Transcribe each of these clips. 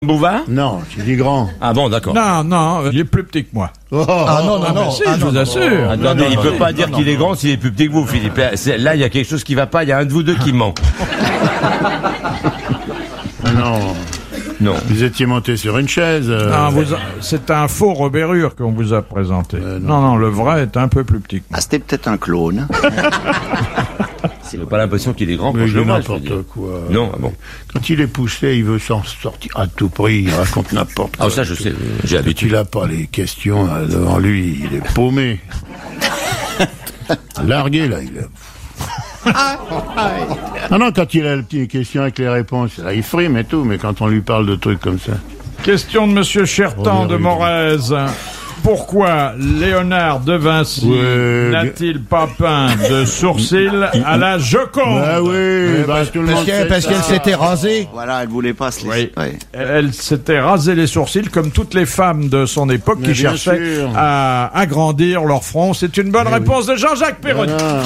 Bouvard? Non, j'ai dit grand. Ah bon, d'accord. Non, il est plus petit que moi. Oh, non, si, je vous assure. Attendez, il peut pas dire qu'il est grand s'il est plus petit que vous, Philippe. Là, il y a quelque chose qui va pas, il y a un de vous deux qui manque. Non. Vous étiez monté sur une chaise. C'est un faux Robert Hur qu'on vous a présenté. Non, le vrai est un peu plus petit que moi. Ah, c'était peut-être un clone. J'ai pas l'impression qu'il est grand Mais quand je le vois. n'importe quoi. Non, ah bon. Quand il est poussé, il veut s'en sortir à tout prix. Il raconte n'importe quoi. Ah, ça, je sais, j'ai Et l'habitude. il a pas les questions là, devant lui. Il est paumé. Largué, là. Non, quand il a les petites questions avec les réponses, là, il frime et tout, mais quand on lui parle de trucs comme ça. Question de Monsieur Chertan de Morez. Pourquoi Léonard de Vinci n'a-t-il pas peint de sourcils à la Joconde? Ah oui, tout le monde sait parce qu'elle s'était rasée. Voilà, elle voulait pas se laisser. Oui. Elle s'était rasé les sourcils comme toutes les femmes de son époque qui cherchaient à agrandir leur front. C'est une bonne réponse de Jean-Jacques Perroni. Voilà.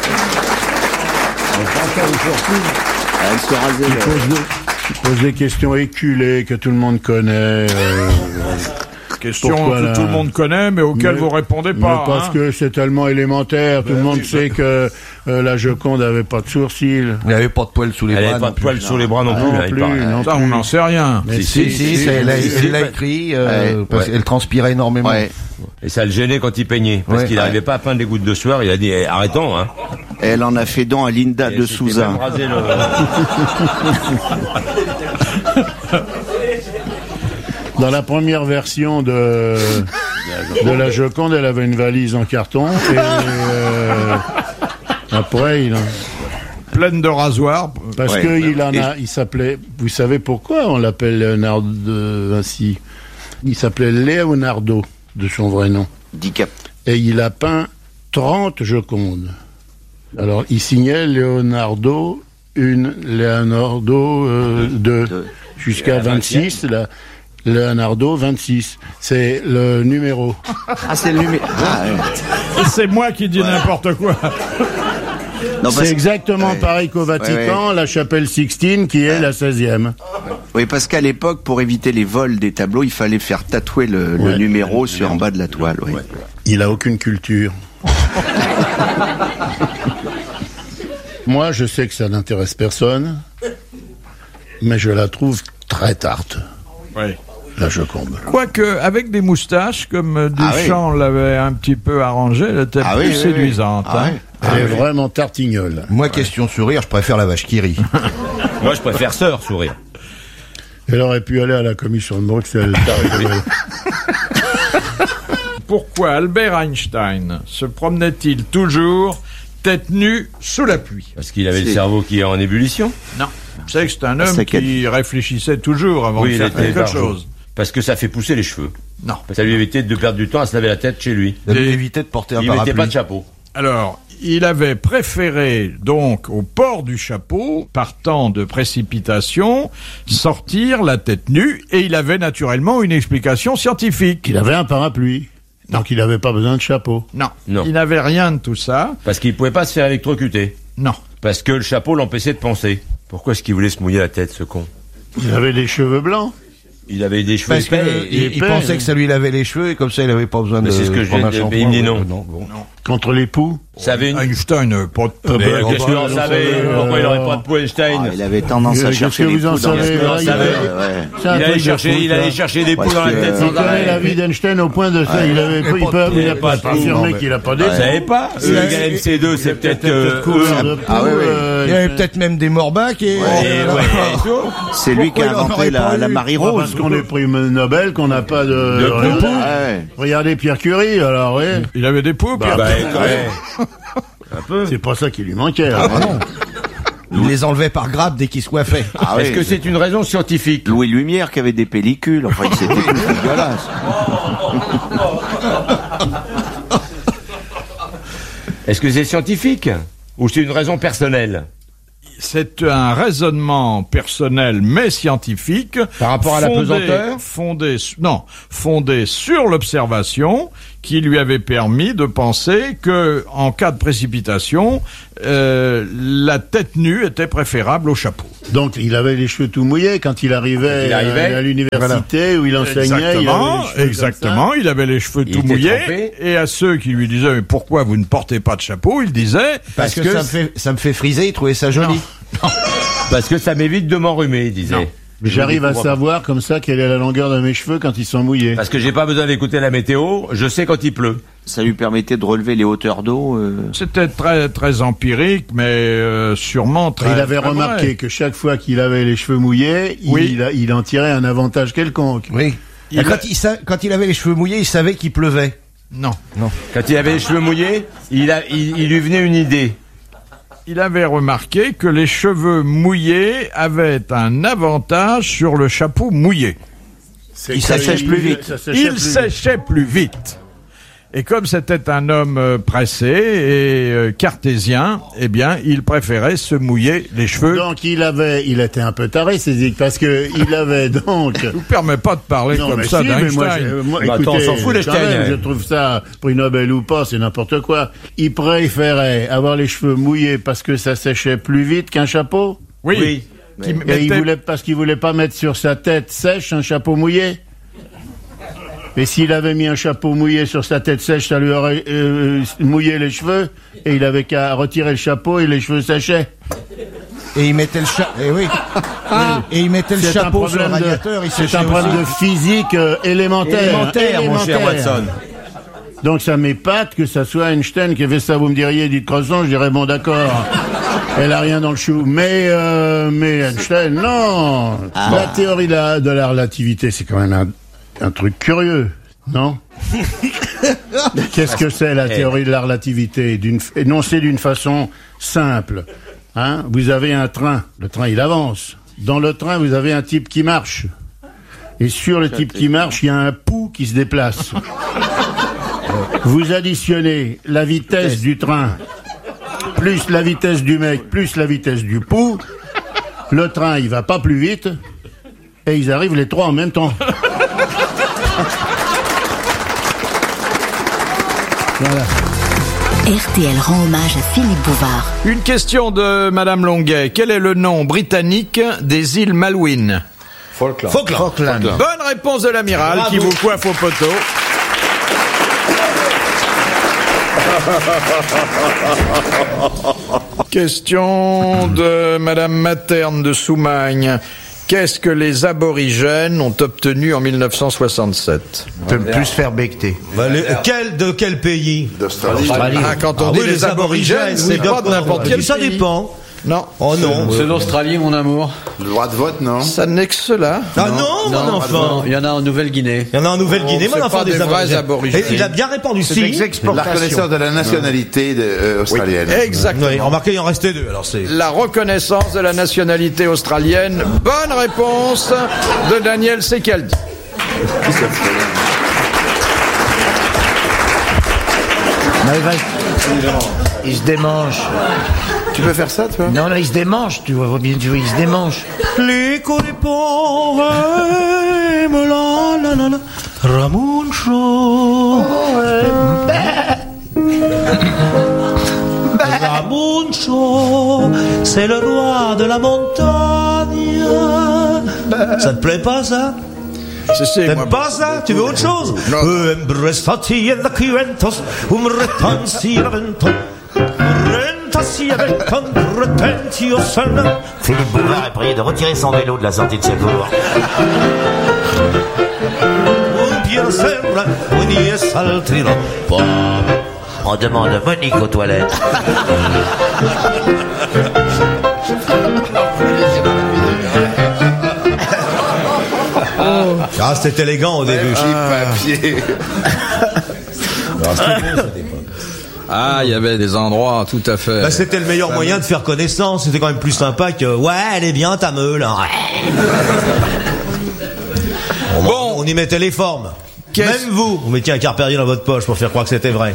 Elle se rasait. Il pose des questions éculées que tout le monde connaît. Question Pourquoi, que là, tout le monde connaît, mais auquel vous répondez pas. Parce que c'est tellement élémentaire. Tout le monde sait que la Joconde n'avait pas de sourcils. Il n'y avait pas de poils sous les Elle bras. avait pas de poils sur les bras non plus, là, il paraît. non Ça, plus. on n'en sait rien. Mais Si, elle l'a écrit, parce qu'elle transpirait énormément. Ouais. Et ça le gênait quand il peignait. Parce qu'il n'arrivait pas à peindre des gouttes de sueur. Il a dit, arrêtons, hein. Elle en a fait don à Linda de Souza. Dans la première version de la Joconde, elle avait une valise en carton. Et après, Pleine de rasoirs. parce que il s'appelait. Vous savez pourquoi on l'appelle Léonard de Vinci? Il s'appelait Leonardo de son vrai nom. Dicap. Et il a peint 30 Jocondes. Alors, il signait Leonardo 1, Leonardo 2, jusqu'à 26, là. Leonardo 26. C'est le numéro. Ah, c'est le numéro. Ah, ouais. C'est moi qui dis n'importe quoi. Non, C'est exactement pareil qu'au Vatican, la chapelle Sixtine qui est la 16e. Oui, parce qu'à l'époque, pour éviter les vols des tableaux, il fallait faire tatouer le numéro sur en bas de la toile. Oui. Il a aucune culture. Moi, je sais que ça n'intéresse personne, mais je la trouve très tarte. Oui. La Joconde. Quoique, avec des moustaches, comme Duchamp l'avait un petit peu arrangé, elle était plus séduisante. Elle est vraiment tartignole. Moi, question sourire, je préfère la vache qui rit. Moi, je préfère Sœur sourire. Elle aurait pu aller à la commission de Bruxelles. Pourquoi Albert Einstein se promenait-il toujours tête nue sous la pluie? Parce qu'il avait le cerveau qui est en ébullition. Non. Vous savez que c'est un homme qui réfléchissait toujours avant de faire quelque chose. Parce que ça fait pousser les cheveux. Non. Ça lui évitait de perdre du temps à se laver la tête chez lui. Il évitait de porter un Il parapluie. mettait pas de chapeau. Alors, il avait préféré, donc, au port du chapeau, partant de précipitation, sortir la tête nue, et il avait naturellement une explication scientifique. Il avait un parapluie. Donc il n'avait pas besoin de chapeau. Non. Non. Il n'avait rien de tout ça. Parce qu'il pouvait pas se faire électrocuter. Non. Parce que le chapeau l'empêchait de penser. Pourquoi est-ce qu'il voulait se mouiller la tête, ce con? Il avait les cheveux blancs. Il avait des cheveux Parce qu'il pensait que ça lui lavait les cheveux et comme ça il n'avait pas besoin de c'est ce que prendre un shampoing. il me dit non. Contre l'époux. Ça avait une... Einstein, pas de... Qu'est-ce que vous en savez? Pourquoi il n'aurait pas de peau, Einstein? Il avait tendance à chercher les poux dans Il allait chercher des poux dans la tête sans Il connaît arrêt. la vie d'Einstein au point de ça. Il n'a pas affirmé qu'il n'a pas des Vous savez pas? Le gars MC2, c'est peut-être Il y avait peut-être même des morbacs et... C'est lui qui a inventé la Marie Pas Rose. parce qu'on est prix Nobel qu'on n'a pas de poux. Regardez Pierre Curie, alors oui. Il avait des poux, Pierre. Un peu. C'est pas ça qui lui manquait. non. Il les enlevait par grappe dès qu'ils se coiffaient. Est-ce que c'est une raison scientifique? Louis Lumière qui avait des pellicules. Enfin, c'était tout dégueulasse. Est-ce que c'est scientifique? Ou c'est une raison personnelle? C'est un raisonnement personnel mais scientifique. Par rapport à la pesanteur? Fondé sur l'observation qui lui avait permis de penser que, en cas de précipitation, la tête nue était préférable au chapeau. Donc il avait les cheveux tout mouillés quand il arrivait à l'université où il enseignait. Exactement, il avait les cheveux tout mouillés. Trempé. Et à ceux qui lui disaient mais pourquoi vous ne portez pas de chapeau, il disait parce que ça me fait friser, il trouvait ça joli. Non. Parce que ça m'évite de m'enrhumer, il disait. Non. Mais j'arrive à savoir comme ça quelle est la longueur de mes cheveux quand ils sont mouillés. Parce que j'ai pas besoin d'écouter la météo, je sais quand il pleut. Ça lui permettait de relever les hauteurs d'eau. C'était très très empirique, mais sûrement très. Il avait remarqué que chaque fois qu'il avait les cheveux mouillés, il en tirait un avantage quelconque. Oui. Quand il avait les cheveux mouillés, il savait qu'il pleuvait. Non. Quand il avait les cheveux mouillés, il lui venait une idée. Il avait remarqué que les cheveux mouillés avaient un avantage sur le chapeau mouillé. Il sèche plus vite. Il séchait plus vite. Et comme c'était un homme pressé et cartésien, eh bien, il préférait se mouiller les cheveux. Donc il était un peu taré, Cédric, parce que il avait donc. Je vous permets pas de parler comme ça d'Einstein. Écoutez, on s'en fout d'Einstein. Je trouve ça, prix Nobel ou pas, c'est n'importe quoi. Il préférait avoir les cheveux mouillés parce que ça séchait plus vite qu'un chapeau. Oui. Parce qu'il voulait pas mettre sur sa tête sèche un chapeau mouillé. Et s'il avait mis un chapeau mouillé sur sa tête sèche, ça lui aurait mouillé les cheveux, et il avait qu'à retirer le chapeau et les cheveux séchaient. Et il mettait le chapeau sur le radiateur. C'est un problème de physique élémentaire, mon cher Watson. Donc ça m'épate que ça soit Einstein qui avait ça. Vous me diriez, dites Crozon, je dirais bon d'accord. Elle a rien dans le chou. Mais Einstein, non. La théorie de la relativité, c'est quand même un truc curieux, non? Qu'est-ce que c'est la théorie de la relativité? Énoncée d'une façon simple. Hein? Vous avez un train. Le train, il avance. Dans le train, vous avez un type qui marche. Et sur le type qui marche, il y a un pouls qui se déplace. Vous additionnez la vitesse du train, plus la vitesse du mec, plus la vitesse du pouls. Le train, il va pas plus vite. Et ils arrivent les trois en même temps. Voilà. RTL rend hommage à Philippe Bouvard. Une question de Madame Longuet. Quel est le nom britannique des îles Malouines? Falkland. Bonne réponse de l'amiral. Bravo. Qui vous coiffe au poteau. Question de Madame Materne de Soumagne. Qu'est-ce que les aborigènes ont obtenu en 1967? De ne plus se faire becter. De quel pays? D'Australie. Quand on dit les aborigènes, c'est pas de n'importe quel pays. Ça dépend. Non. Oh non. C'est l'Australie, mon amour. Le droit de vote, non? Ça n'est que cela. Ah non, mon enfant. Il y en a en Nouvelle-Guinée. Il y en a en Nouvelle-Guinée, mon enfant, des aborigènes. Et il a bien répondu si. La reconnaissance de la nationalité australienne. Oui, exactement. Oui, remarquez, il en restait deux. Alors c'est la reconnaissance de la nationalité australienne. Bonne réponse de Daniel Secaldi. Il se démange. Tu peux faire ça, toi? Non, il se démange, tu vois bien, il se démange. L'écho des ponts, Ramuncho. Ramuncho, c'est le roi de la montagne. Ça te plaît pas, ça? T'aimes pas ça? Tu veux autre chose? Philippe Bouvard est prié de retirer son vélo de la sortie de secours. On demande Monique aux toilettes. Ah, c'était élégant au début. Papier. Ah, il y avait des endroits tout à fait. Bah, c'était le meilleur moyen de faire connaissance. C'était quand même plus sympa que ouais, elle est bien ta meule. Hein. Bon, on y mettait les formes. Même vous mettiez un quart perdu dans votre poche pour faire croire que c'était vrai.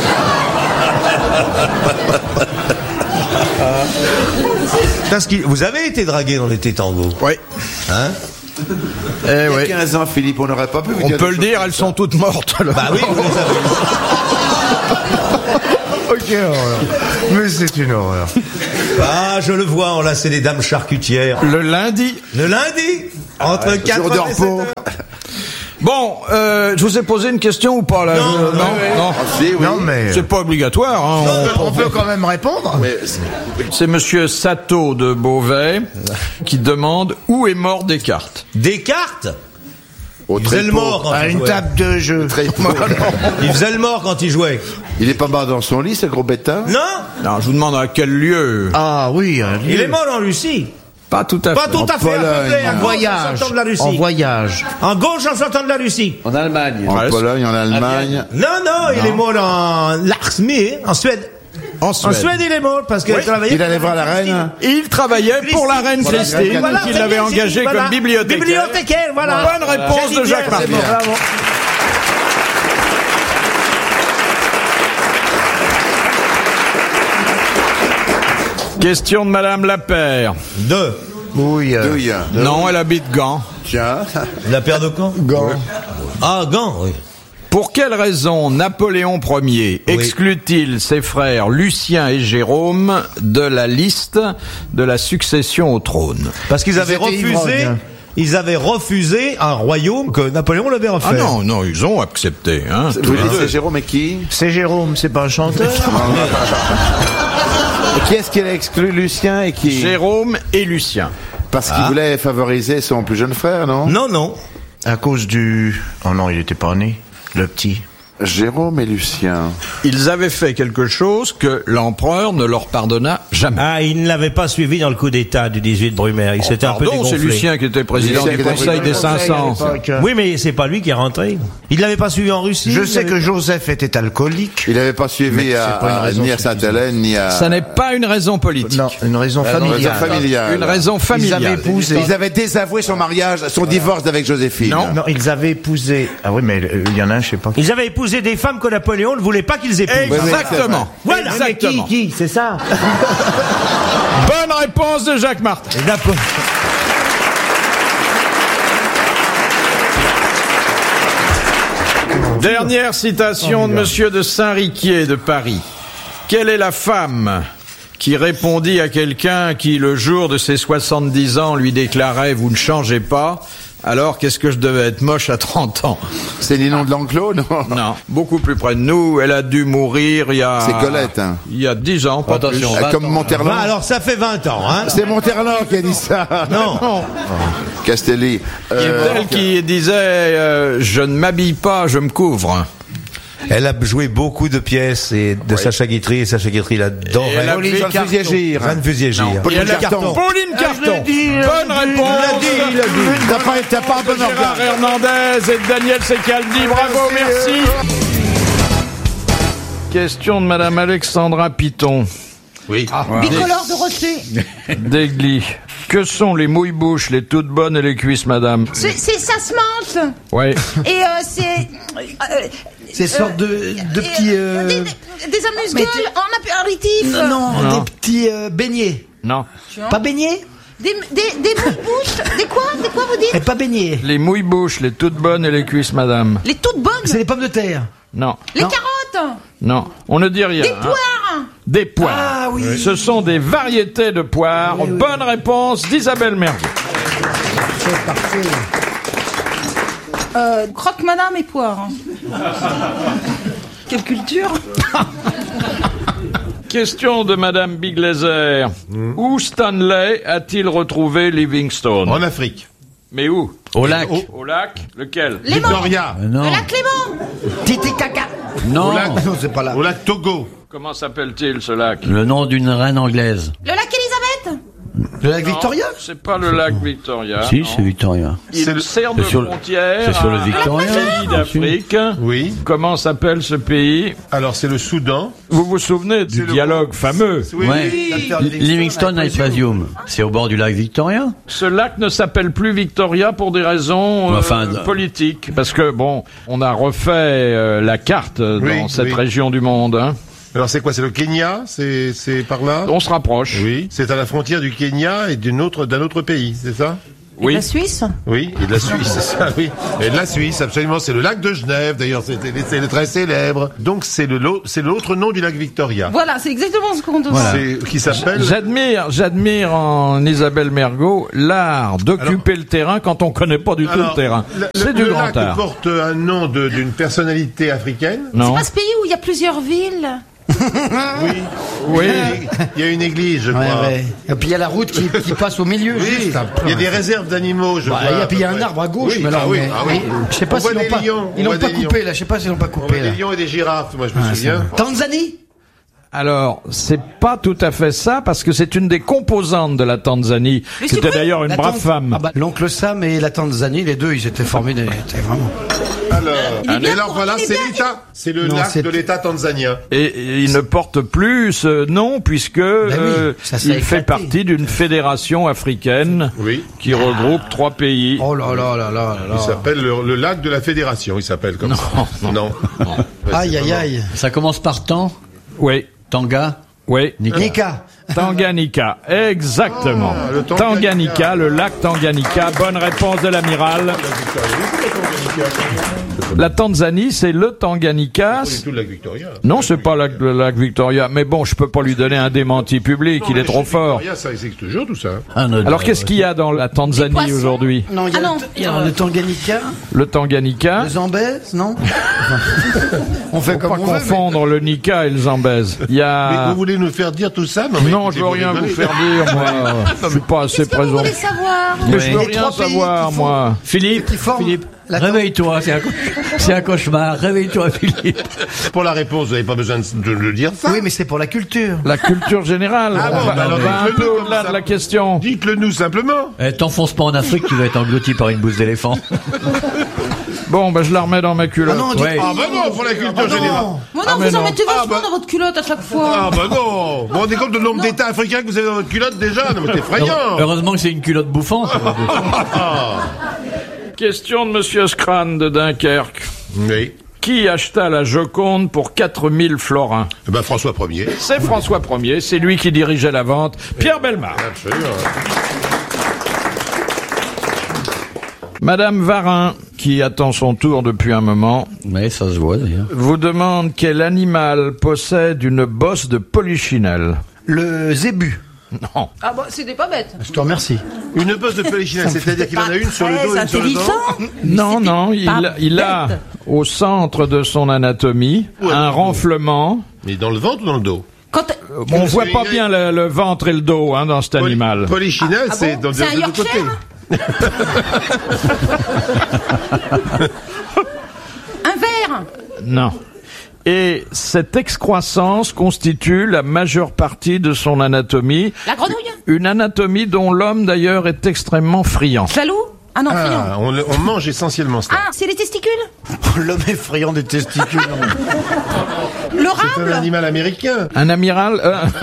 Parce que vous avez été dragué dans l'été tango. Oui. Hein? Il y a 15 ans, Philippe, on n'aurait pas pu vous dire. On peut le dire, elles sont toutes mortes. Alors. Bah oui, vous les avez. quelle horreur. Mais c'est une horreur. Ah, je le vois, enlacer les dames charcutières. Le lundi. Le lundi, entre 4 et 7 heures. Bon, je vous ai posé une question ou pas là? Non. Non, mais C'est pas obligatoire. Hein, on peut quand même répondre. C'est Monsieur Sato de Beauvais qui demande où est mort Descartes. Descartes? Au Il faisait le mort quand À il une jouait. table de jeu. Il faisait le mort quand il jouait. Il est pas mort dans son lit, ce gros bêta? Non, Non, je vous demande à quel lieu. Ah oui, il est mort en Russie. Pas tout à fait. Pas tout à fait, à peu près, à En gauche, voyage. en sortant de la Russie. En voyage. En gauche, en sortant de la Russie. En Allemagne. En Ouais, Pologne, en Allemagne. Non, il est mort en l'armée, en Suède. En En Suède, il est mort parce qu'il travaillait. Il allait voir la reine. Il travaillait pour la reine Christine, Voilà, qui c'est l'avait bien, engagé voilà. comme bibliothécaire. Bibliothécaire, voilà. Bonne réponse J'ai dit de bien, Jacques c'est Martin. bon, bravo. Question de Madame Lapère. Deux. Oui. Douille. Non, elle habite Gand. Tiens. La paire de Gand. Ah, Gand, oui. Pour quelle raison Napoléon Ier exclut-il ses frères Lucien et Jérôme de la liste de la succession au trône? Parce qu'ils avaient étaient refusé. ivrognes. Ils avaient refusé un royaume que Napoléon l'avait refait. Ah non, ils ont accepté. Hein, tous Vous les dites deux. c'est Jérôme et qui? C'est Jérôme, c'est pas un chanteur. Et qui est-ce qu'il a exclu, Lucien et qui? Jérôme et Lucien. Parce qu'il voulait favoriser son plus jeune frère, non? Non. À cause du... Oh non, il était pas né. Le petit. Jérôme et Lucien. Ils avaient fait quelque chose que l'empereur ne leur pardonna jamais. Ah, il ne l'avait pas suivi dans le coup d'État du 18 Brumaire. Il s'était un peu Pardon, c'est dégonflé. Lucien qui était président Lucien du qui était Conseil des président. 500. Oui, mais c'est pas lui qui est rentré. Il l'avait pas suivi en Russie. Je il sais avait- que Joseph était alcoolique. Il n'avait pas suivi Mais c'est pas une raison ni à Sainte-Hélène, ni à... Ça n'est pas une raison politique. Non, une raison Raison familiale. familiale. Une raison Ils familiale. avaient épousé. Ils avaient désavoué son mariage, son divorce avec Joséphine. Non. Non, ils avaient épousé. Ah oui, mais il y en a un, je sais pas. Ils avaient épousé des femmes que Napoléon ne voulait pas qu'ils épousent. Exactement. Voilà. Exactement. Qui c'est ça? Bonne réponse de Jacques Martin. Et Napo- Dernière citation de Monsieur de Saint-Riquier de Paris. Quelle est la femme qui répondit à quelqu'un qui, le jour de ses 70 ans, lui déclarait « Vous ne changez pas », alors qu'est-ce que je devais être moche à 30 ans? C'est Ninon de l'Enclos, non? Non, beaucoup plus près de nous. Elle a dû mourir il y a... C'est Colette, hein. Il y a 10 ans, pas Attention. plus. Comme Monterland. Bah, alors ça fait 20 ans, hein. C'est Monterland qui a dit ça. Non. Castelli. Elle qui disait je ne m'habille pas, je me couvre. Elle a joué beaucoup de pièces et de Sacha Guitry, et Sacha Guitry Et elle l'adorait. a Pauline fait Jeanne Fusier-Gire. Jeanne Fusier-Gire. Et Pauline elle a- Carton. Pauline Carton. Bonne réponse. T'as pas un bon Gérard organe. Hernandez et Daniel Secaldi, bravo, merci. Question de Madame Alexandra Piton. Oui. Bicolore de Rocher. d'Aigli. Que sont les mouille-bouches, les toutes bonnes et les cuisses, madame? Ça se mange. Ouais. Et c'est... Ces sortes de petits... Des amuse-gueules en apéritif. Non, Non. des petits beignets. Non. Pas beignets? Des mouille-bouches. Des quoi vous dites? Mais pas beignets. Les mouille-bouches, les toutes bonnes et les cuisses, madame. Les toutes bonnes. C'est les pommes de terre. Non. Les Non. carottes. Non. On ne dit rien. Des hein. poires. Des poires. Ah oui. Ce sont des variétés de poires. Oui, oui. Bonne réponse d'Isabelle Mergo. C'est parfait. Croque-madame et poires. Quelle culture. Question de Madame Biglaser. Où Stanley a-t-il retrouvé Livingstone? En Afrique. Mais où? Au lac. Au lac? Lequel? Victoria. Le lac Léman. Titi caca. Au lac, Non, c'est pas là. au lac Togo. Comment s'appelle-t-il ce lac? Le nom d'une reine anglaise. Le lac Elisabeth. Le lac Non, Victoria. c'est pas le lac Victoria. Si, non. c'est Victoria. Il sert de c'est sur le- frontière c'est sur le à Victoria, un pays d'Afrique. Oui. Comment s'appelle ce pays? Alors, c'est le Soudan. Vous vous souvenez du C'est le- dialogue fameux? Oui, Ouais. Livingstone Hypasium. C'est au bord du lac Victoria. Ce lac ne s'appelle plus Victoria pour des raisons Enfin, politiques. Parce que, bon, on a refait la carte dans Oui, cette oui. région du monde. Hein. Alors, c'est quoi? C'est le Kenya? C'est par là? On se rapproche. Oui. C'est à la frontière du Kenya et d'un autre pays, c'est ça? Et la Suisse? Oui, et de la Suisse, c'est ça, oui. Et de la Suisse, absolument. C'est le lac de Genève, d'ailleurs, c'est très célèbre. Donc, c'est l'autre nom du lac Victoria. Voilà, c'est exactement ce qu'on doit C'est qui s'appelle. J'admire en Isabelle Mergo l'art d'occuper le terrain quand on connaît pas du tout le terrain. C'est du grand art. Le lac porte un nom d'une personnalité africaine. Non. C'est pas ce pays où il y a plusieurs villes? Oui. Il y a une église, je crois. Ouais. Et puis il y a la route qui passe au milieu. Oui. Juste. Il y a des réserves d'animaux, je vois. Et puis il y a un arbre à gauche. Oui. Mais alors, je sais pas s'ils l'ont pas coupé là. Je sais pas s'ils l'ont pas On coupé voit là. des lions et des girafes, moi je me souviens. Tanzanie? Alors, c'est pas tout à fait ça, parce que c'est une des composantes de la Tanzanie, qui était d'ailleurs une brave femme. L'oncle Sam et la Tanzanie, les deux, ils étaient formidés. Vraiment. Alors voilà, c'est l'État. C'est le lac de l'État tanzanien. Et il ne porte plus ce nom, puisque il fait partie d'une fédération africaine qui regroupe 3 pays. Oh là là là là là. Il s'appelle le lac de la Fédération, il s'appelle comme ça. Non. Aïe aïe aïe. Ça commence par Tan? Oui. Tanga? Oui. Nika. Tanganyika, exactement. Tanganyika, le lac Tanganyika. Bonne réponse de l'amiral. La Tanzanie, c'est le Tanganyika. C'est tout le lac Victoria. Non, c'est pas le lac Victoria. Mais bon, je peux pas lui donner un démenti public. Il est trop fort. Victoria, ça existe toujours, tout ça. Alors, qu'est-ce qu'il y a dans la Tanzanie aujourd'hui? Non, il y a le Tanganyika. Le Tanganyika. Le Zambèze, non? On fait comme on veut. Faut pas confondre le Nika et le Zambèze. Il y a. Mais vous voulez nous faire dire tout ça? Non, je veux rien vous faire dire, moi. Je suis pas assez présent. Vous voulez savoir? Mais je veux rien savoir, moi. Philippe, réveille-toi, c'est un cauchemar. Réveille-toi, Philippe. Pour la réponse, vous n'avez pas besoin de le dire ça. Oui, mais c'est pour la culture. La culture générale. Ah bon, on va un peu au-delà de la question. Dites-le nous simplement. T'enfonces pas en Afrique, tu vas être englouti par une bouse d'éléphant. Bon, je la remets dans ma culotte. Ah non, pour la culture générale. Bon, non, vous en mettez vachement dans votre culotte à chaque fois. Ah non. Vous vous rendez compte du nombre d'États africains que vous avez dans votre culotte déjà? Non, mais c'est effrayant. Heureusement que c'est une culotte bouffante. Question de Monsieur Scran de Dunkerque. Oui. Qui acheta la Joconde pour 4000 florins? François Ier. C'est François Ier, c'est lui qui dirigeait la vente. Pierre Bellemare. Absolument. Madame Varin, qui attend son tour depuis un moment, mais ça se voit d'ailleurs, vous demande quel animal possède une bosse de polichinelle. Le zébu. Non. Ah bah, c'était pas bête. Je te remercie. Une bosse de polichinelle, c'est-à-dire qu'il en a une sur le dos et une sur le dos? Non, il a au centre de son anatomie un renflement. Mais dans le ventre ou dans le dos? On voit pas bien le ventre et le dos dans cet animal. Polichinelle, c'est dans les deux côtés. Un verre? Non. Et cette excroissance constitue la majeure partie de son anatomie. La grenouille? Une anatomie dont l'homme d'ailleurs est extrêmement friand. Jaloux? Ah non, friand. On mange essentiellement ça. Ah, c'est les testicules? L'homme est friand des testicules. Le rable? C'est un animal américain. Un amiral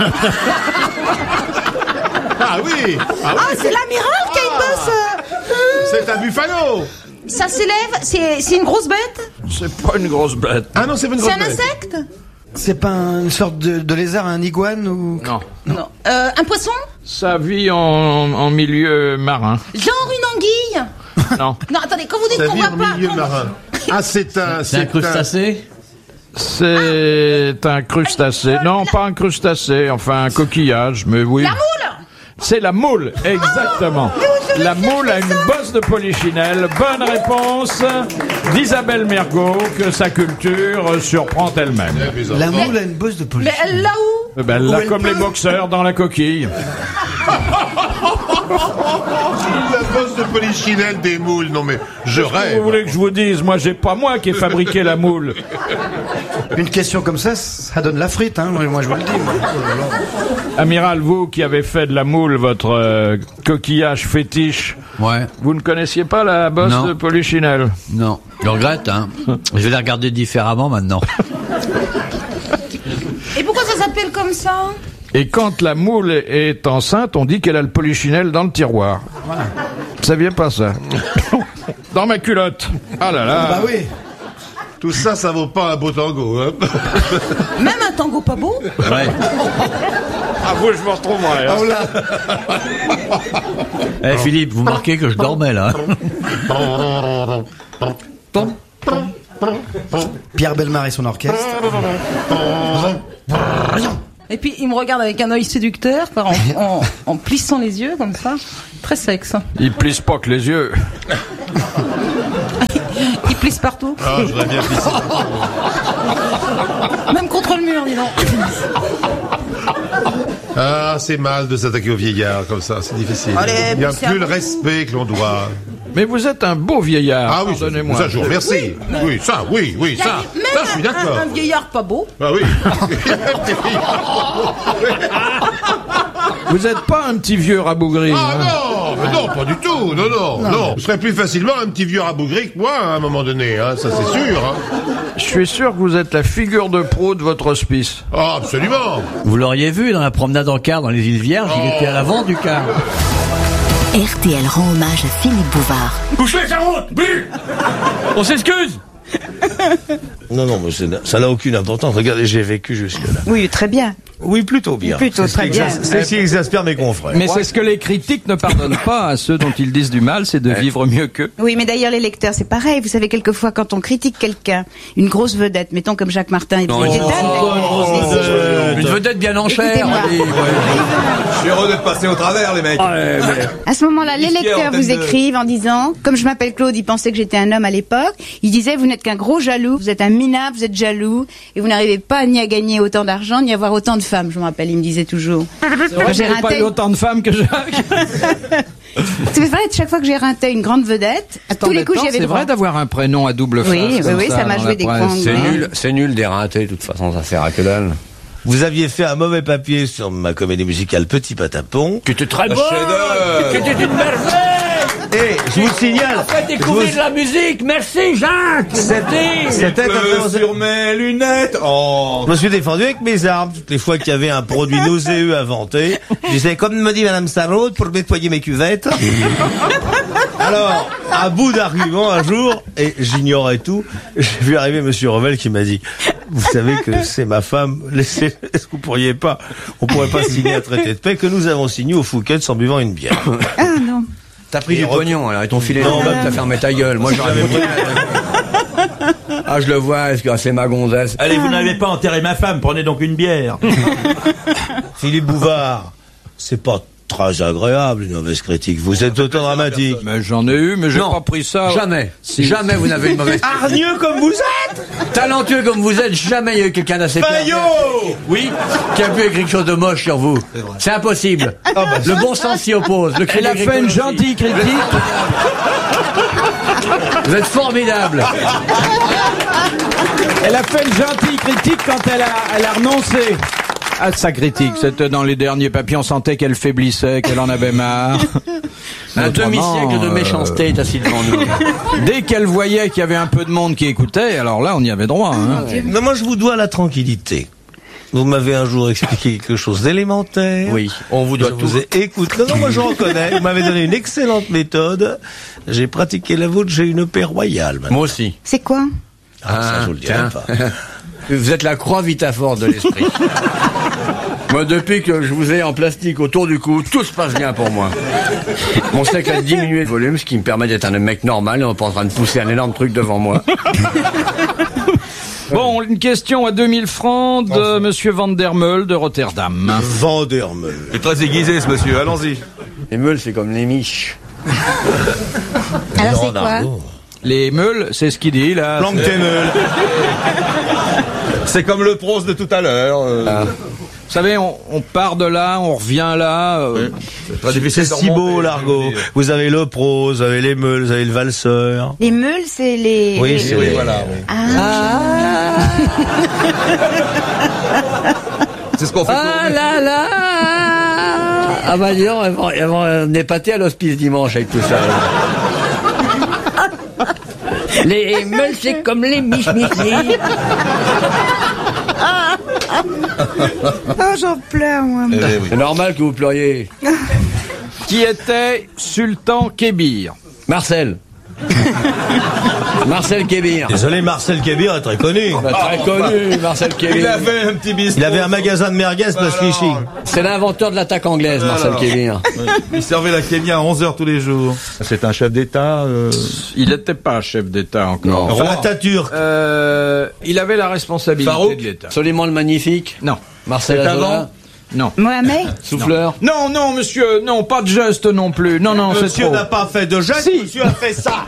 Ah oui. Ah, c'est l'amiral qui a une bosse. C'est un buffalo. Ça s'élève, c'est une grosse bête? C'est pas une grosse bête. Ah non, c'est pas une grosse C'est un bête. insecte? C'est pas une sorte de lézard, un iguane ou... Non. Un poisson? Ça vit en milieu marin. Genre une anguille? Non. Non, attendez, quand vous dites qu'on voit pas... milieu marin. Ah, c'est un crustacé? C'est un crustacé. Non, pas un crustacé, enfin un coquillage, mais oui. La moule? C'est la moule, exactement. La moule a une bosse de polichinelle. Bonne réponse d'Isabelle Mergo, que sa culture surprend elle-même. La moule a une bosse de polichinelle. Mais elle l'a où? Elle l'a comme les boxeurs dans la coquille. La bosse de polichinelle des moules. Non mais je rêve. Vous voulez que je vous dise, moi qui ai fabriqué la moule. Une question comme ça donne la frite, moi je vous le dis. Amiral, vous qui avez fait de la moule votre coquillage fétiche, vous ne connaissiez pas la bosse de polichinelle? Non, je regrette, Je vais la regarder différemment maintenant. Et pourquoi ça s'appelle comme ça? Et quand la moule est enceinte, on dit qu'elle a le polichinelle dans le tiroir. Voilà. Vous saviez pas ça? Dans ma culotte. Ah là là. Bah oui. Tout ça, ça vaut pas un beau tango. Même un tango pas beau? Ouais. À vous, je me retrouverai. Eh Philippe, vous marquez que je dormais là. Pierre Bellemare et son orchestre. Et puis il me regarde avec un œil séducteur, en plissant les yeux comme ça, très sexe. Il plisse pas que les yeux. Il plisse partout. Ah, je voudrais bien pisser. Même contre le mur, dis donc. Ah, c'est mal de s'attaquer aux vieillards comme ça, c'est difficile. Allez, Il n'y a c'est plus un- le respect que l'on doit. Mais vous êtes un beau vieillard. Ah oui, pardonnez-moi. ça je vous remercie. Oui, ça, oui, Il y a ça. même Ça, je suis d'accord. un vieillard pas beau. Ah oui. Vous n'êtes pas un petit vieux rabougri. Ah hein. non, mais non, pas du tout. Non. Je serais plus facilement un petit vieux rabougri que moi à un moment donné, hein, ça c'est sûr. Hein. Je suis sûr que vous êtes la figure de proue de votre hospice. Ah, absolument. Vous l'auriez vu dans la promenade en car dans les îles Vierges, il était à l'avant du car. RTL rend hommage à Philippe Bouvard. Bouchez sa route, bu. On s'excuse. Non, mais ça n'a aucune importance. Regardez, j'ai vécu jusque-là. Oui, très bien. Oui, plutôt bien. Plutôt très bien. C'est ce qui exaspère mes confrères. Mais c'est ce que les critiques ne pardonnent pas à ceux dont ils disent du mal, c'est de vivre mieux qu'eux. Oui, mais d'ailleurs, les lecteurs, c'est pareil. Vous savez, quelquefois, quand on critique quelqu'un, une grosse vedette, mettons comme Jacques Martin et Brigitte Une vedette bien en chair. Écoutez-moi. allez, ouais. Je suis heureux d'être passé au travers, les mecs. À ce moment-là, les lecteurs vous écrivent en disant, comme je m'appelle Claude, ils pensaient que j'étais un homme à l'époque, ils disaient, vous n'êtes qu'un gros jaloux, vous êtes un minable, vous êtes jaloux, et vous n'arrivez pas ni à gagner autant d'argent, ni à avoir autant de femmes, je me rappelle, il me disait toujours. C'est vrai que j'ai pas eu autant de femmes que Jacques. C'est vrai, chaque fois que j'ai raté une grande vedette, à tous les coups, j'y avais C'est droit. vrai d'avoir un prénom à double face. Oui, comme oui, ça m'a dans joué la des presse. grandes. C'est nul d'éreinter, de toute façon, ça sert à que dalle. Vous aviez fait un mauvais papier sur ma comédie musicale Petit Patapon. Tu étais très bon. Tu étais une merveille. Et je vous signale. On fait découvrir de la musique. Merci, Jacques. C'était sur mes lunettes. Oh. Je me suis défendu avec mes armes. Toutes les fois qu'il y avait un produit nauséeux inventé, je disais, comme me dit Madame Sarraute, pour nettoyer mes cuvettes. Alors, à bout d'arguments, un jour, et j'ignorais tout, j'ai vu arriver Monsieur Revel qui m'a dit, vous savez que c'est ma femme, est-ce que vous pourriez pas, on pourrait pas signer un traité de paix que nous avons signé au Fouquet's en buvant une bière. Ah non. T'as pris du pognon, alors ils t'ont filé l'enveloppe, t'as fermé ta gueule. Moi j'aurais continué. Ah, je le vois, est-ce que c'est ma gonzesse? Allez, vous n'avez pas enterré ma femme, prenez donc une bière. Philippe Bouvard, c'est pas très agréable, une mauvaise critique. Vous êtes autant dramatique. Mais j'en ai eu, mais j'ai pas pris ça. Jamais. Jamais vous n'avez une mauvaise. Hargneux comme vous êtes! Talentueux comme vous êtes, jamais il y a eu quelqu'un d'assez Fayot! Oui, qui a pu écrire quelque chose de moche sur vous. C'est impossible. Le bon sens s'y oppose. Le Elle a crédit fait une agricole gentille critique. Vous êtes formidable. Elle a fait une gentille critique quand elle a renoncé à sa critique. C'était dans les derniers papiers, on sentait qu'elle faiblissait, qu'elle en avait marre. Un Autrement, demi-siècle de méchanceté est assis devant nous. Dès qu'elle voyait qu'il y avait un peu de monde qui écoutait, alors là, on y avait droit. Hein. Mais moi, je vous dois la tranquillité. Vous m'avez un jour expliqué quelque chose d'élémentaire. Oui, on vous doit je tout. vous ai écouté. Non, moi je reconnais. Vous m'avez donné une excellente méthode. J'ai pratiqué la vôtre, j'ai une paix royale maintenant. Moi aussi. C'est quoi? Ah, ça, je vous le dirai tiens. pas. Vous êtes la croix Vitaforce de l'esprit. Moi, depuis que je vous ai en plastique autour du cou, tout se passe bien pour moi. Mon steak a diminué de volume, ce qui me permet d'être un mec normal et on n'est pas en train de pousser un énorme truc devant moi. Bon, une question à 2000 francs de Monsieur Van der Meul de Rotterdam. Van der Meul. Il est très aiguisé, ce monsieur. Allons-y. Les meules, c'est comme les miches. Alors c'est quoi? Les meules, c'est ce qu'il dit, là. Planque tes meules. C'est comme le prose de tout à l'heure. Vous savez, on part de là, on revient là. C'est très difficile. C'est si beau, l'argot. Vous avez le prose, vous avez les meules, vous avez le valseur. Les meules, c'est les... Oui, c'est Oui, les... voilà. Oui. Ah. C'est ce qu'on fait. Ah là là. Ah bah dis donc, elles vont épater à l'hospice dimanche avec tout ça. Les meules, c'est comme les miches. Oh, j'en pleure, moi. C'est normal que vous pleuriez. Qui était Sultan Kébir? Marcel. Marcel Kébir. Désolé, Marcel Kébir est très connu. Très connu, Marcel Kébir. Il avait un petit bistrot. Il avait un magasin de merguez, place Clichy. C'est l'inventeur de l'attaque anglaise, Marcel Kébir. Il servait la Kenya à 11h tous les jours. C'est un chef d'État. Il n'était pas chef d'État encore. Enfin, Atatürk. Il avait la responsabilité Farouk de l'État. Soliman le Magnifique. Non. Marcel Azoulay. Non. Mohamed. Souffleur. Non, non, monsieur, non, pas de geste non plus. Non, non, c'est Monsieur trop. n'a pas fait de geste, Si. monsieur a fait ça.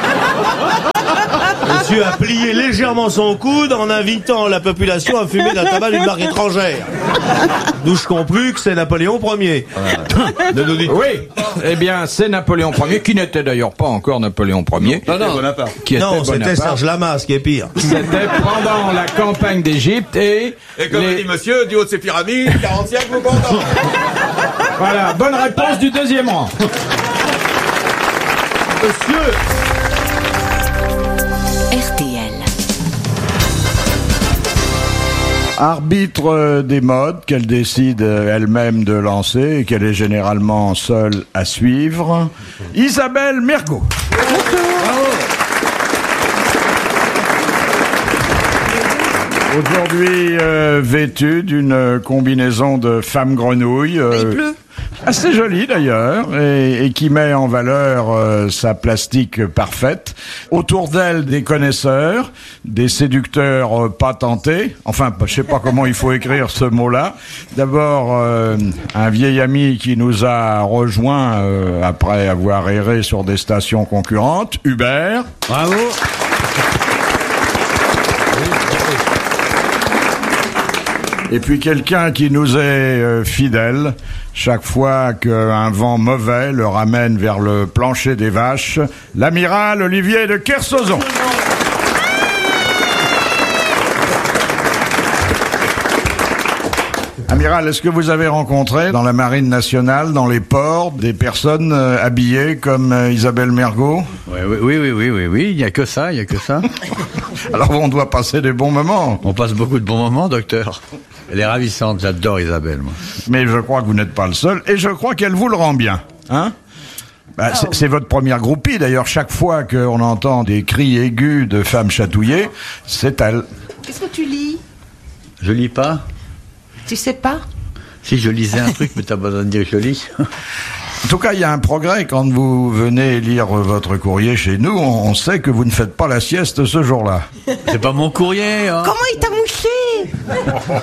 Monsieur a plié légèrement son coude en invitant la population à fumer d'un tabac d'une marque étrangère. D'où je conclus que c'est Napoléon Ier. Oui, eh bien, c'est Napoléon Ier, qui n'était d'ailleurs pas encore Napoléon Ier. Non, non. Qui était Non, c'était Bonaparte. Serge Lama, ce qui est pire. C'était pendant la campagne d'Égypte et comme dit monsieur, du haut de ces pyramides, 40 siècles, vous content. voilà, bonne réponse du deuxième rang. Monsieur. RTL. Arbitre des modes qu'elle décide elle-même de lancer et qu'elle est généralement seule à suivre, Isabelle Mergo. Aujourd'hui vêtue d'une combinaison de femme grenouille. Il pleut. Assez jolie d'ailleurs, et qui met en valeur sa plastique parfaite. Autour d'elle, des connaisseurs, des séducteurs pas tentés. Enfin, je sais pas comment il faut écrire ce mot-là. D'abord, un vieil ami qui nous a rejoint après avoir erré sur des stations concurrentes, Hubert. Bravo. Et puis quelqu'un qui nous est fidèle, chaque fois qu'un vent mauvais le ramène vers le plancher des vaches, l'amiral Olivier de Kersauzon. Amiral, est-ce que vous avez rencontré dans la marine nationale, dans les ports, des personnes habillées comme Isabelle Mergo? Oui, il n'y a que ça. Alors on doit passer des bons moments. On passe beaucoup de bons moments, docteur. Elle est ravissante, j'adore Isabelle, moi. Mais je crois que vous n'êtes pas le seul, et je crois qu'elle vous le rend bien, hein? Bah, c'est votre première groupie, d'ailleurs, chaque fois qu'on entend des cris aigus de femmes chatouillées, c'est elle. Qu'est-ce que tu lis? Je lis pas. Tu sais pas? Si, je lisais un truc, mais t'as pas besoin de dire que je lis. En tout cas, il y a un progrès quand vous venez lire votre courrier chez nous. On sait que vous ne faites pas la sieste ce jour-là. C'est pas mon courrier, hein. Comment il t'a mouché?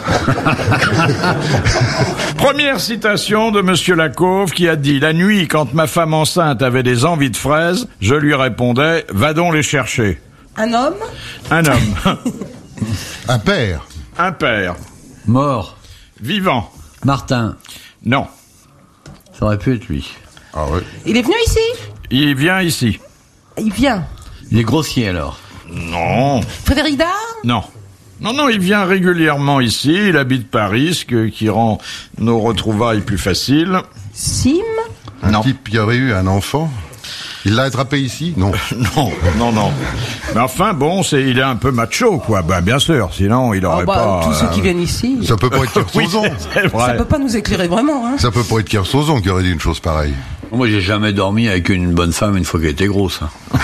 Première citation de Monsieur Lacauve qui a dit « La nuit, quand ma femme enceinte avait des envies de fraises, je lui répondais « Va donc les chercher. Un homme? » Un homme. Un père. Un père. Mort. Vivant. Martin. Non. Ça aurait pu être lui. Ah ouais. Il est venu ici? Il vient ici. Il vient. Il est grossier, alors. Non. Frédéric Dard? Non. Non, il vient régulièrement ici. Il habite Paris, ce qui rend nos retrouvailles plus faciles. Sim? Un type qui aurait eu un enfant. Il l'a attrapé ici? Non. Non. Mais enfin, bon, il est un peu macho, quoi. Ben, bien sûr, sinon il aurait pas... Tous ceux qui viennent ici. Ça peut pas être Kersauzon. Oui, c'est vrai. Ça peut pas nous éclairer vraiment, hein. Ça peut pas être Kersauzon qui aurait dit une chose pareille. Moi, j'ai jamais dormi avec une bonne femme une fois qu'elle était grosse. Hein.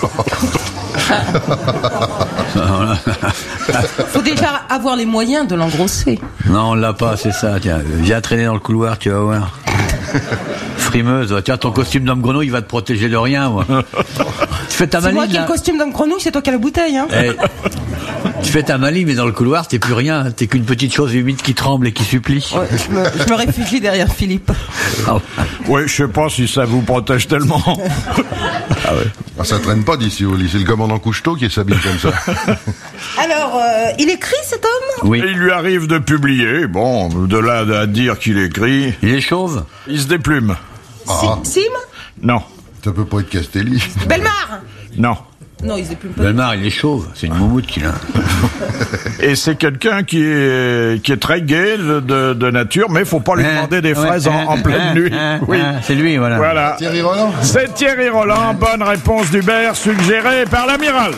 Faut déjà avoir les moyens de l'engrosser. Non, on l'a pas, c'est ça. Tiens, viens traîner dans le couloir, tu vas voir. Frimeuse, tiens, ton costume d'homme grenouille, il va te protéger de rien, moi. Tu fais ta C'est moi maline, qui ai le costume d'homme grenouille, c'est toi qui as la bouteille, hein. Tu fais ta maline, mais dans le couloir, t'es plus rien. T'es qu'une petite chose humide qui tremble et qui supplie. Ouais, je me réfugie derrière Philippe. Oui, je sais pas si ça vous protège tellement. Ah ouais. Ah, ça traîne pas d'ici au lit. C'est le commandant Couchetot qui s'habille comme ça. Alors, il écrit cet homme? Oui. Il lui arrive de publier. Bon, de là à dire qu'il écrit. Il est chauve. Il se déplume. Sim? Non. Ça peut pas être Castelli. Belmar? Non. Non, il se déplume pas. Belmar, il est chauve. C'est une moumoute qu'il a. Et c'est quelqu'un qui est très gai de nature, mais faut pas lui demander des fraises en pleine nuit. Oui. C'est lui, voilà. Thierry Roland? C'est Thierry Roland. Bonne réponse d'Hubert, suggérée par l'amiral.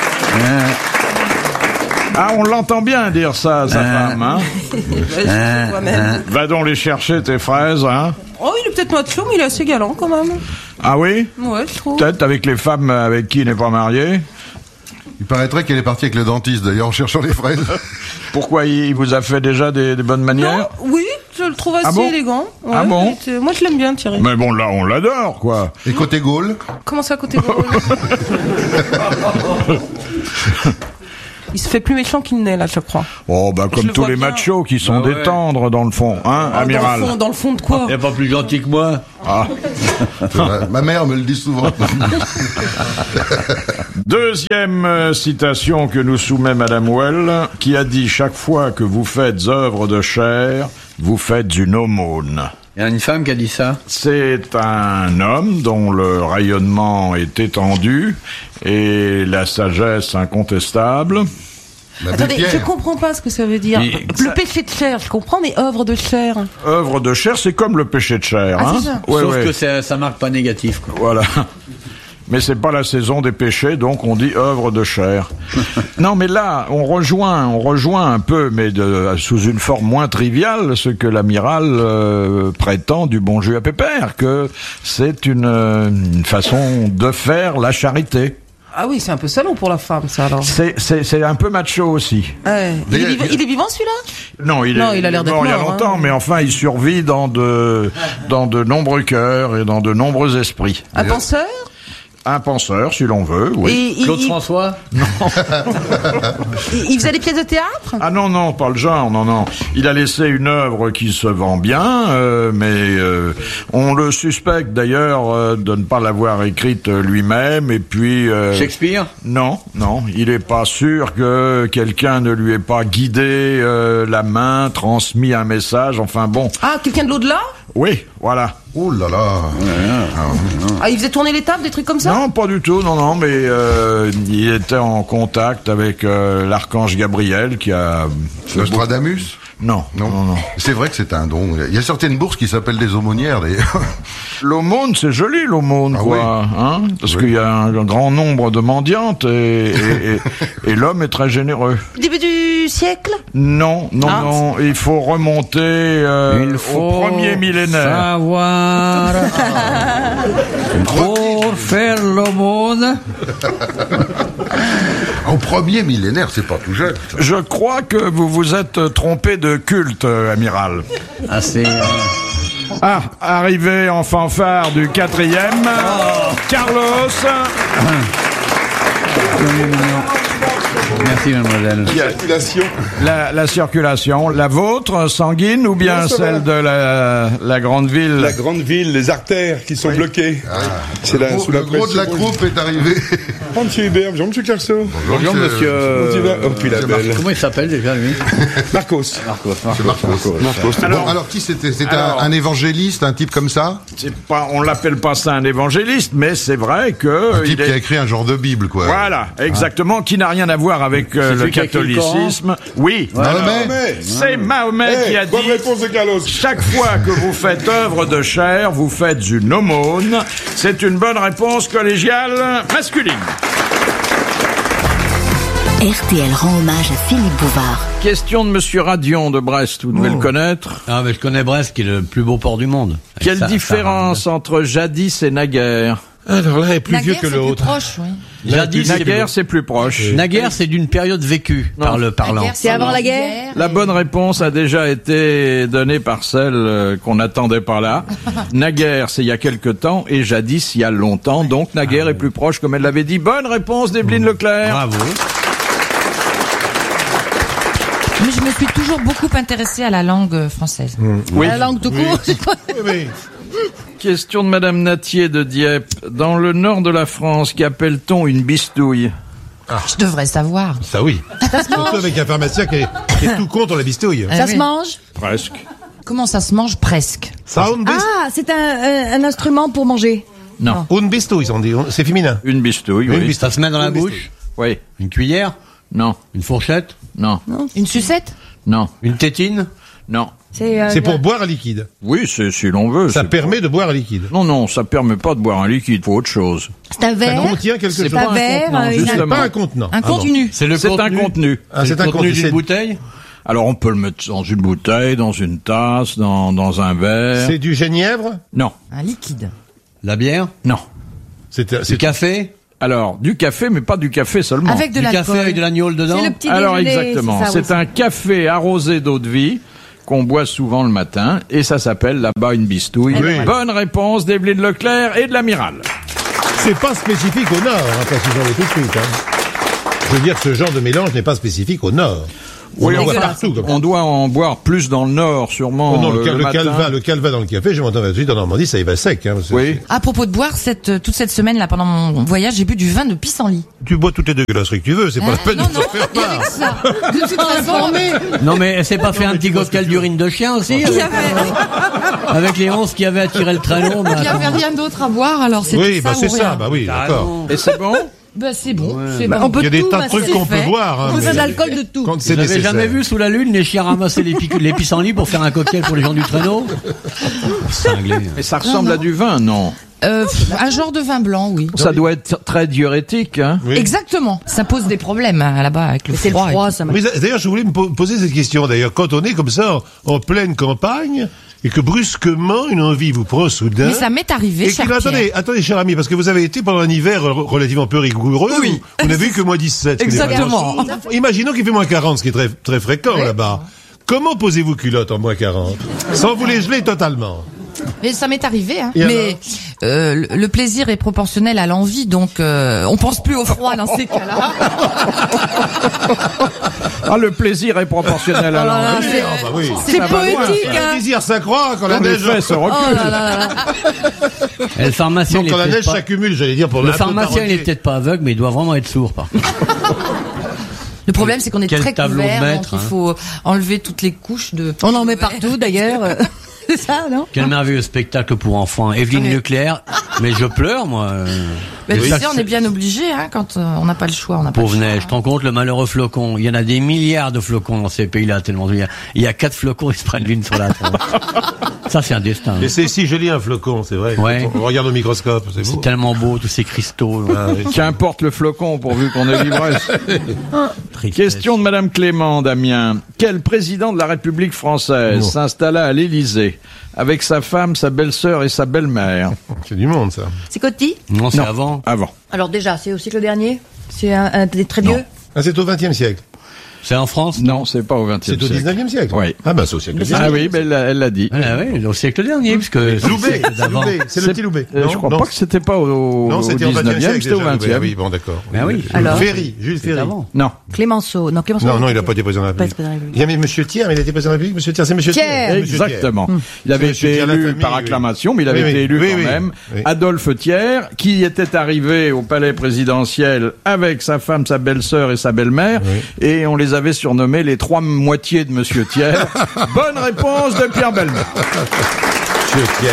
Ah, on l'entend bien dire ça à sa femme, hein. Va donc les chercher, tes fraises, hein. Oh, il est peut-être macho, mais il est assez galant, quand même. Ah oui? Ouais, je trouve. Peut-être avec les femmes avec qui il n'est pas marié. Il paraîtrait qu'elle est partie avec le dentiste, d'ailleurs, en cherchant les fraises. Pourquoi il vous a fait déjà des bonnes manières? Non, oui, je le trouve assez Ah bon élégant. Ouais, Ah bon? Moi, je l'aime bien, Thierry. Mais bon, là, on l'adore, quoi. Et côté Gaulle? Comment ça, côté Gaulle? Il se fait plus méchant qu'il n'est, là, je crois. Oh, bah, comme tous les machos qui sont des tendres, dans le fond, hein, amiral? Dans le fond de quoi? Il n'y a pas plus gentil que moi. Ah. Ma mère me le dit souvent. Deuxième citation que nous soumet Madame Well, qui a dit: chaque fois que vous faites œuvre de chair, vous faites une aumône. Il y a une femme qui a dit ça? C'est un homme dont le rayonnement est étendu et la sagesse incontestable. Attendez, je comprends pas ce que ça veut dire. Le péché de chair, je comprends, mais œuvre de chair. Œuvre de chair, c'est comme le péché de chair. Ah, hein. c'est ça. Ouais, Sauf ouais. que ça marque pas négatif, quoi. Voilà. Mais c'est pas la saison des péchés, donc on dit œuvre de chair. Non, mais là, on rejoint un peu, mais sous une forme moins triviale, ce que l'amiral prétend du bon jus à pépère, que c'est une façon de faire la charité. Ah oui, c'est un peu salaud pour la femme, ça, alors. C'est un peu macho aussi. Ouais. Il est vivant, celui-là? Non, il a l'air d'être mort il y a longtemps, mais enfin, il survit dans de nombreux cœurs et dans de nombreux esprits. Un penseur? Un penseur, si l'on veut, oui. Claude François? Non. Il faisait des pièces de théâtre? Ah non, pas le genre, non. Il a laissé une œuvre qui se vend bien, mais on le suspecte d'ailleurs de ne pas l'avoir écrite lui-même, et puis... Shakespeare? Non, il est pas sûr que quelqu'un ne lui ait pas guidé la main, transmis un message, enfin bon. Ah, quelqu'un de l'au-delà? Oui, voilà. Oh là là. Ah, il faisait tourner les tables, des trucs comme ça? Non, pas du tout, non, mais il était en contact avec l'archange Gabriel qui a... Nostradamus? Non. C'est vrai que c'est un don. Il y a certaines bourses qui s'appellent des aumônières, d'ailleurs. L'aumône, c'est joli, l'aumône, quoi. Oui. Hein, parce qu'il y a un grand nombre de mendiantes et l'homme est très généreux. Début du siècle? Non. Il faut remonter au premier millénaire. Savoir pour faire l'aumône. Au premier millénaire, c'est pas tout jeune. Je crois que vous vous êtes trompé de culte, amiral. Ah, c'est... Ah, arrivé en fanfare du 4e, Carlos. Merci, mademoiselle. La circulation, la vôtre, sanguine, ou bien Non, celle de la grande ville? La grande ville, les artères qui sont bloquées. C'est là, sous la Le gros de la troupe est arrivé. Bonjour, monsieur Hubert, bonjour, monsieur Clarceau. Bonjour, monsieur... Oh, puis la belle. Comment il s'appelle déjà, lui? Marcos. Alors qui c'était? C'était un évangéliste, un type comme ça? On l'appelle pas ça un évangéliste, mais c'est vrai que... Un type qui a écrit un genre de Bible, quoi. Voilà, exactement, qui n'a rien à voir avec le catholicisme. Oui, Mahomet. C'est Mahomet qui a dit... Bonne réponse de Carlos. Chaque fois que vous faites œuvre de chair, vous faites une aumône. C'est une bonne réponse collégiale masculine. RTL rend hommage à Philippe Bouvard. Question de Monsieur Radion de Brest, vous devez le connaître. Ah, mais je connais Brest, qui est le plus beau port du monde. Quelle différence entre jadis et naguère? Alors là, est plus vieux que l'autre. Proche, oui. Jadis, naguère, c'est plus proche. Naguère, c'est d'une période vécue par le parlant. C'est avant la guerre? La bonne réponse a déjà été donnée par celle qu'on n'attendait pas là. Naguère, c'est il y a quelque temps, et jadis, il y a longtemps. Donc, naguère est plus proche, comme elle l'avait dit. Bonne réponse d'Evelyne Leclerc. Bravo. Mais je me suis toujours beaucoup intéressée à la langue française. Oui. La langue de cours? Oui. Question de Madame Natier de Dieppe. Dans le nord de la France, qu'appelle-t-on une bistouille? Je devrais savoir. Ça oui. Surtout avec un pharmacien qui est tout contre la bistouille. Ça se mange? Presque. Comment ça se mange presque? Ah, c'est un instrument pour manger. Non. Une bistouille, on dit. C'est féminin. Une bistouille, oui. Ça se met dans la bouche? Oui. Une cuillère? Non. Une fourchette? Non. Une sucette? Non. Une tétine? Non. C'est pour boire un liquide. Oui, c'est si l'on veut. Ça permet de boire un liquide. Non, ça permet pas de boire un liquide, faut autre chose. C'est un verre? Ça contient quelque chose. C'est pas un contenant, C'est justement. pas un contenant. Un contenu. C'est un contenu. C'est un contenu d'une bouteille? Alors on peut le mettre dans une bouteille, dans une tasse, dans un verre. C'est du genièvre? Non. Un liquide. La bière? Non. C'est café? Alors, du café, mais pas du café seulement. Avec de Du l'alcool. café avec de l'agnole dedans. C'est le petit Alors déjeuner, exactement, c'est ça, c'est oui. un café arrosé d'eau de vie qu'on boit souvent le matin et ça s'appelle là-bas une bistouille. Oui. Bonne réponse d'Evelyne Leclerc et de l'amiral. C'est pas spécifique au Nord, hein, parce que j'en ai tout de suite. Hein. Je veux dire, ce genre de mélange n'est pas spécifique au Nord. On en voit partout. Comme ça. On doit en boire plus dans le nord, sûrement. Oh non, le matin. calva dans le café, je m'entends tout de suite en Normandie, ça y va sec. Hein, Oui. À propos de boire, toute cette semaine là, pendant mon voyage, j'ai bu du vin de pissenlit. Tu bois toutes les dégueulasseries que tu veux, c'est pas la peine de t'en faire Il y avait part. que ça. De toute façon, Non, mais elle s'est pas fait un petit cocktail d'urine de chien aussi? Avec les 11 qui avaient attiré le traîneau. il n'y avait rien d'autre à boire, alors c'était Oui, ça bah ou c'est rien. ça, bah oui, d'accord. Et c'est bon? Bah c'est bon. C'est Bah, bon. On peut il y a des tout, tas de bah, trucs c'est qu'on peut fait. boire. Hein, On mais a de l'alcool de tout. quand c'est Vous avez nécessaire. jamais vu sous la lune les chiens ramasser les pissenlits pour faire un cocktail pour les gens du traîneau? Cinglé. Et ça ressemble à du vin, non? Un genre de vin blanc, oui. Ça doit être très diurétique, hein? Oui. Exactement. Ça pose des problèmes hein, là-bas avec le C'est le froid. froid, ça m'a. Oui, d'ailleurs, je voulais me poser cette question. D'ailleurs, quand on est comme ça, en pleine campagne, et que brusquement, une envie vous prend soudain. Mais ça m'est arrivé, Et cher attendez, cher ami, parce que vous avez été pendant un hiver relativement peu rigoureux. Oui. Vous n'avez eu que moins 17. Exactement. Imaginons qu'il fait moins 40, ce qui est très, très fréquent là-bas. Comment posez-vous culotte en moins 40? Sans vous les geler totalement. Mais ça m'est arrivé. Hein. Et Mais le plaisir est proportionnel à l'envie, donc on pense plus au froid dans ces cas-là. Ah, le plaisir est proportionnel à l'envie. Bah oui. C'est poétique. Le Hein. plaisir s'accroît quand la Quand les neige. faits se reculent. Oh là là là. Et le pharmacien, Donc il est quand la peut-être neige pas... s'accumule, j'allais dire pour Le un peu pharmacien, il est parodier. peut-être pas aveugle, mais il doit vraiment être sourd, par contre. Le problème, c'est qu'on est Quel très tableau de couvert, maître, donc il hein. faut enlever toutes les couches de. On en met partout d'ailleurs. C'est ça, non? Quel merveilleux spectacle pour enfants. Evelyne Oui. Leclerc. Mais je pleure, moi. Mais tu Oui. sais, on est bien obligé, hein, quand on n'a pas le choix, on n'a pas le Pauvre choix. neige, je te rends compte le malheureux flocon. Il y en a des milliards de flocons dans ces pays-là, tellement il y a 4 flocons, ils se prennent l'une sur la tronche. Ça, c'est un destin. Et c'est si joli un flocon, c'est vrai. Ouais. On regarde au microscope, c'est beau. C'est tellement beau, tous ces cristaux. Ah, oui. Qu'importe le flocon, pourvu qu'on ait l'ivresse. Question de Madame Clément, Damien. Quel président de la République française s'installa à l'Élysée avec sa femme, sa belle-sœur et sa belle-mère? C'est du monde, ça. C'est Coty? Non, c'est Non. avant. Avant. Alors déjà, c'est au siècle dernier? C'est un des très vieux? Ah, c'est au XXe siècle. C'est en France? Non, c'est pas au 20e C'est au siècle. 19e siècle. Oui. Ah, bah, c'est au siècle Ah dernier. oui, mais elle l'a dit. Ah oui, au siècle dernier, puisque c'est le Loubet, siècle c'est d'avant. Loubet, c'est le petit Loubet. Je crois pas que c'était pas Non, au c'était au 19e, 20e siècle. c'était au déjà, Loubet. 20e. Ah oui, bon, d'accord. Ah oui. Alors Jules Ferry. avant. Non. Clémenceau. Non, Clémenceau. Non, il n'a pas été président de la Pas République. président de la République. Il y avait Monsieur Thiers, mais il a été président de la République. Monsieur Thiers, c'est Monsieur Thiers. Thiers. Monsieur Thiers. Exactement. Il avait Monsieur été Thiers, la élu famille, par oui. acclamation, mais il avait Oui, été oui. élu Oui, quand oui. même. Oui. Adolphe Thiers, qui était arrivé au palais présidentiel avec sa femme, sa belle-sœur et sa belle-mère, et on les avait surnommés les trois moitiés de Monsieur Thiers. Bonne réponse de Pierre Bellemare. Monsieur Thiers.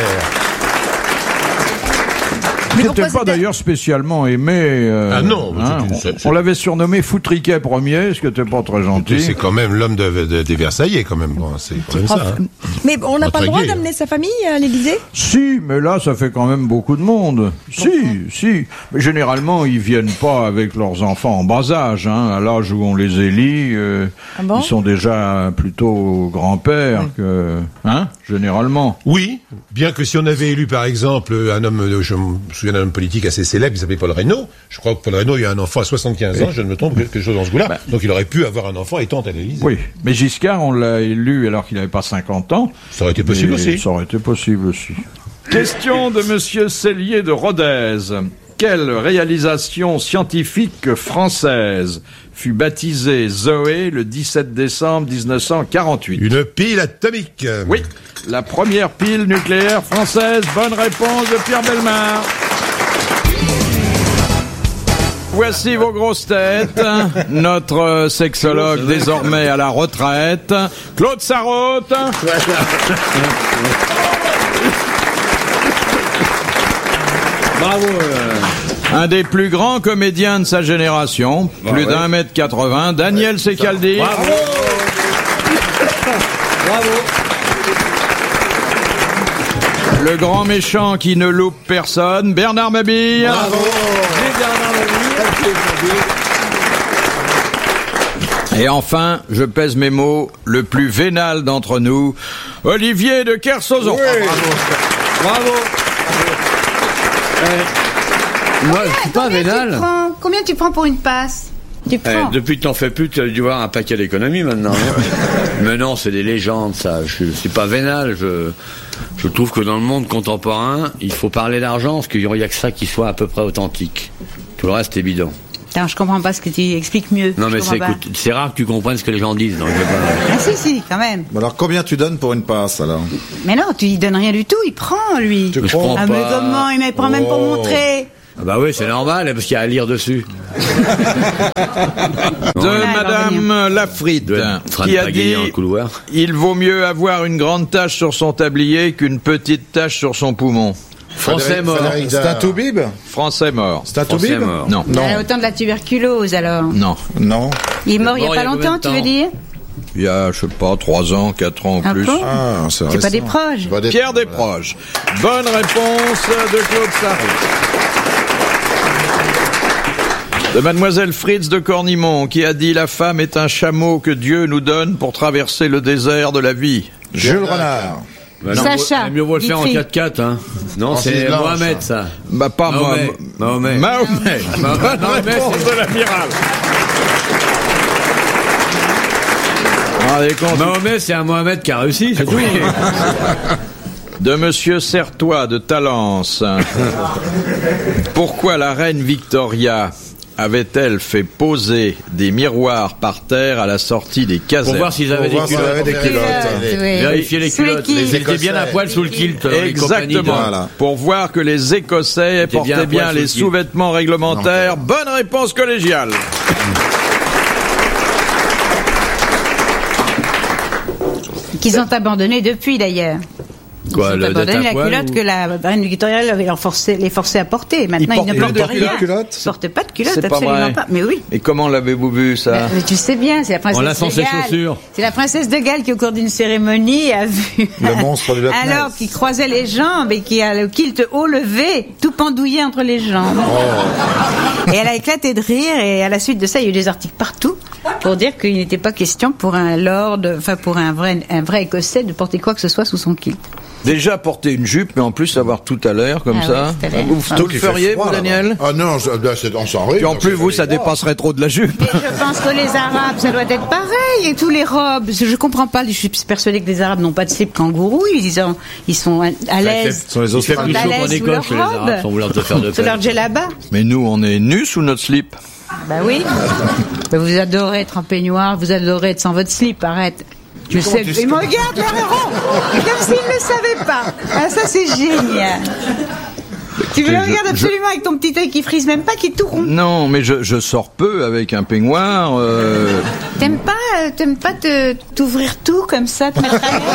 Mais Qui pourquoi n'était pas c'était- d'ailleurs spécialement aimé. Ah non, on l'avait surnommé Foutriquet Ier, ce qui n'était pas très gentil. C'est quand même l'homme des Versaillais, quand même. Bon, c'est quand même ça. hein. Mais on n'a pas le droit Notre d'amener sa famille à l'Élysée? Si, mais là, ça fait quand même beaucoup de monde. Si. Mais généralement, ils viennent pas avec leurs enfants en bas âge, hein. À l'âge où on les élit, Ah bon? ils sont déjà plutôt grands-pères que, hein, généralement. Oui, bien que si on avait élu, par exemple, un homme, je me souviens d'un homme politique assez célèbre, il s'appelait Paul Reynaud. Je crois que Paul Reynaud a eu un enfant à 75 ans, je ne me trompe, quelque chose dans ce goût-là. Donc il aurait pu avoir un enfant étant à l'Élysée. Oui, mais Giscard, on l'a élu alors qu'il n'avait pas 50 ans. Ça aurait été possible Mais aussi. Ça aurait été possible aussi. Question de Monsieur Cellier de Rodez. Quelle réalisation scientifique française fut baptisée Zoé le 17 décembre 1948? Une pile atomique. Oui, la première pile nucléaire française. Bonne réponse de Pierre Bellemare. Voici vos grosses têtes. Notre sexologue désormais à la retraite, Claude Sarraute. Bravo. Un des plus grands comédiens de sa génération, plus d'un mètre 80, Daniel Secaldi. Bravo. Bravo. Le grand méchant qui ne loupe personne, Bernard Mabille. Bravo. Vive Bernard Mabille. Et enfin, je pèse mes mots, le plus vénal d'entre nous, Olivier de Kersauzon. Bravo. Moi, je suis pas vénal. Combien tu prends pour une passe? Tu prends. Depuis que t'en fais plus, tu as dû voir un paquet d'économies maintenant. Mais non, c'est des légendes, ça. Je suis pas vénal. Je trouve que dans le monde contemporain, il faut parler d'argent, parce qu'il n'y a que ça qui soit à peu près authentique. Tout le reste est bidon. Attends, je comprends pas ce que tu expliques mieux. Non, mais c'est rare que tu comprennes ce que les gens disent. Donc Ah si, quand même. Bon, alors combien tu donnes pour une passe alors? Mais non, tu lui donnes rien du tout, il prend lui. Je prends ah pas. Mais comment? Il me prend même pour montrer. Ah bah oui, c'est normal, parce qu'il y a à lire dessus. De Madame Lafrite, qui a dit il vaut mieux avoir une grande tache sur son tablier qu'une petite tache sur son poumon. Français mort. C'est un toubib? Français mort. C'est un toubib? Non. Il a autant de la tuberculose alors. Non. Non. Il est mort il y a pas longtemps, tu veux dire? Il y a, je sais pas, 3 ans, 4 ans ou plus. Bon c'est pas des proches. Pierre Desproges. Bonne réponse de Claude Sarraute. De Mademoiselle Fritz de Cornimont, qui a dit « La femme est un chameau que Dieu nous donne pour traverser le désert de la vie ». Jules Renard. Bah Sacha. C'est mieux vaut le faire en 4x4, hein. Non, c'est Mohamed, ça. Bah, pas Mahomet. Mahomet. Bonne réponse de l'amiral. Mahomet, c'est un Mohamed qui a réussi, c'est tout. De Monsieur Certois de Talence. Pourquoi la reine Victoria avait-elle fait poser des miroirs par terre à la sortie des casernes? Pour voir s'ils avaient des culottes. Vérifier les culottes. Ils étaient bien à poil sous le kilt. Exactement. Voilà. Pour voir que les Écossais portaient bien les sous-vêtements réglementaires. Bonne réponse collégiale. Qu'ils ont abandonné depuis d'ailleurs. Quoi, ils ont abandonné la culotte que la reine Victoria avait les forcés à porter. Maintenant, ils ne portent rien. Ils ne portent pas de culotte, absolument pas. Mais oui. Et comment l'avez-vous vu, ça? Mais tu sais bien, c'est la princesse de Galles. C'est la princesse de Galles qui, au cours d'une cérémonie, a vu le monstre du Loch Ness. Alors qui croisait les jambes et qui a le kilt haut levé, tout pendouillé entre les jambes. Oh. Et elle a éclaté de rire, et à la suite de ça, il y a eu des articles partout pour dire qu'il n'était pas question pour un lord, enfin pour un vrai Écossais de porter quoi que ce soit sous son kilt. Déjà porter une jupe, mais en plus avoir tout à l'air, comme ça. Ouais, vous le feriez, vous, Daniel? Ah non, on s'en rit. Puis en plus, vous, ça dépasserait trop de la jupe. Mais je pense que les Arabes, ça doit être pareil, et tous les robes. Je comprends pas, je suis persuadée que les Arabes n'ont pas de slip kangourou, ils sont à l'aise. Ils sont plus chauds qu'en Écosse, les Arabes, sans vouloir te faire de peine. Sous leur djellaba. Mais nous, on est nus sous notre slip. Bah oui. Mais vous adorez être en peignoir, vous adorez être sans votre slip, arrête. Tu sais, il me regarde, l'air rond, comme s'il ne le savait pas. Ah, ça, c'est génial. Tu me le regardes absolument avec ton petit œil qui frise même pas, qui est tout rond. Non, mais je sors peu avec un peignoir. T'aimes pas t'ouvrir tout comme ça, te mettre à l'aise?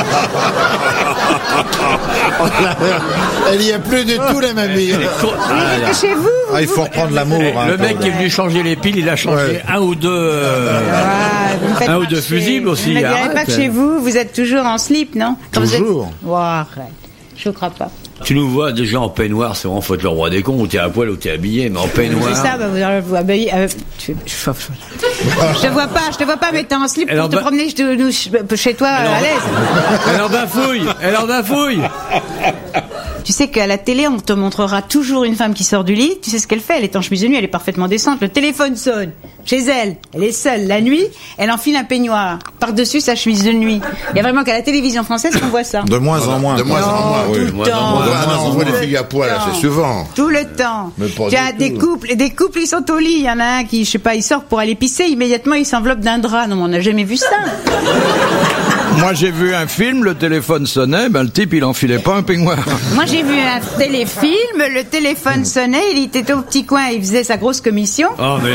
Elle y a plus du tout, la mamie. Chez vous. Ah, il faut reprendre l'amour. Le mec qui est venu changer les piles, il a changé un ou deux fusibles aussi. Je ne dirais pas que chez vous, vous êtes toujours en slip, non? Toujours. Oh, arrête. Je ne crois pas. Tu nous vois déjà en peignoir, c'est vraiment faute le roi des cons, où t'es à poil ou t'es habillé, mais en peignoir. C'est ça, bah vous habillez. Je te vois pas, mais t'es en slip pour te promener chez toi à l'aise. Elle en bafouille. Tu sais qu'à la télé, on te montrera toujours une femme qui sort du lit. Tu sais ce qu'elle fait? Elle est en chemise de nuit, elle est parfaitement décente. Le téléphone sonne. Chez elle, elle est seule. La nuit, elle enfile un peignoir par-dessus sa chemise de nuit. Il y a vraiment qu'à la télévision française qu'on voit ça. De moins en moins. De moins en moins, oui. Tout le temps. On voit les filles à poil assez souvent. Tout le temps. Tu as des couples, ils sont au lit. Il y en a un qui, je sais pas, il sort pour aller pisser. Immédiatement, il s'enveloppe d'un drap. Non, on n'a jamais vu ça. Moi, j'ai vu un film, le téléphone sonnait, le type, il enfilait pas un peignoir. Moi, j'ai vu un téléfilm, le téléphone sonnait, il était au petit coin, il faisait sa grosse commission. Oh, mais...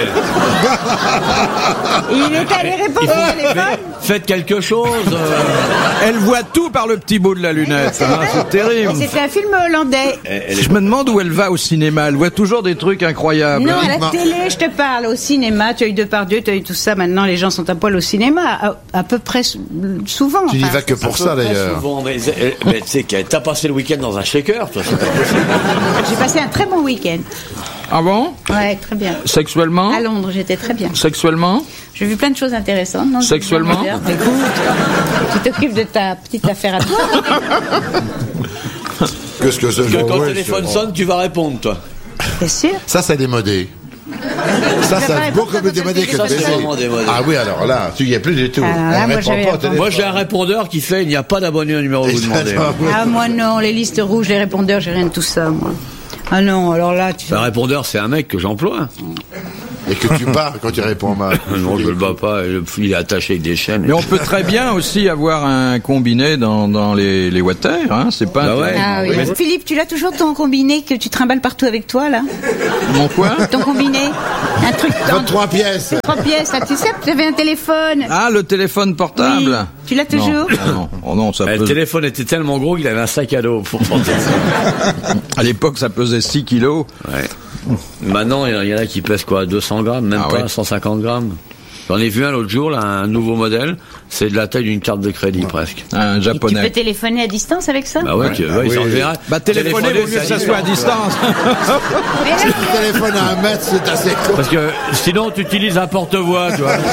il est allé répondre au téléphone. Faites quelque chose. Elle voit tout par le petit bout de la lunette. C'est terrible. C'était un film hollandais. Je me demande où elle va au cinéma. Elle voit toujours des trucs incroyables. Non, à la télé, je te parle. Au cinéma, tu as eu Depardieu, tu as eu tout ça. Maintenant, les gens sont à poil au cinéma, à peu près souvent. Tu n'y vas que pour ça, d'ailleurs. Souvent, mais tu sais que t'as passé le week-end dans un shaker, toi, c'est pas possible. J'ai passé un très bon week-end. Ah bon? Ouais, très bien. Sexuellement? À Londres, j'étais très bien. Sexuellement? J'ai vu plein de choses intéressantes. Non, sexuellement? Écoute, tu t'occupes de ta petite affaire à toi. Qu'est-ce que c'est? Quand le téléphone sonne, tu vas répondre, toi. Bien sûr. Ça, c'est démodé. Ça a beaucoup plus démodé que le PC. Ah oui, alors là, tu y es plus du tout. Là, moi, j'ai un répondeur qui fait il n'y a pas d'abonné au numéro que vous demandez. Ah, moi non, les listes rouges, les répondeurs, j'ai rien de tout ça, moi. Ah non, alors là, un répondeur, c'est un mec que j'emploie. Et que tu pars quand tu réponds mal. Non, je le bats pas. Il est attaché avec des chaînes. Mais on peut très bien aussi avoir un combiné dans les water, hein. C'est pas. Ah ouais. Ah oui. Philippe, tu l'as toujours ton combiné que tu trimbales partout avec toi, là? Mon quoi? Ton combiné. Un truc. 3 pièces. 3 pièces, là, tu sais, tu avais un téléphone. Ah, le téléphone portable. Oui. Tu l'as toujours? Non. Oh non, ça Le téléphone était tellement gros qu'il avait un sac à dos pour porter ça. À l'époque, ça pesait 6 kilos. Ouais. Maintenant, il y en a qui pèsent quoi, 200 grammes, même pas 150 grammes. J'en ai vu un l'autre jour, là, un nouveau modèle. C'est de la taille d'une carte de crédit, presque. Un japonais. Et tu peux téléphoner à distance avec ça? Bah ouais, ils s'en verraient. Bah, téléphoner, vaut mieux que ça soit à distance. Si tu téléphones à 1 mètre, c'est assez court. Parce que sinon, tu utilises un porte-voix, tu vois.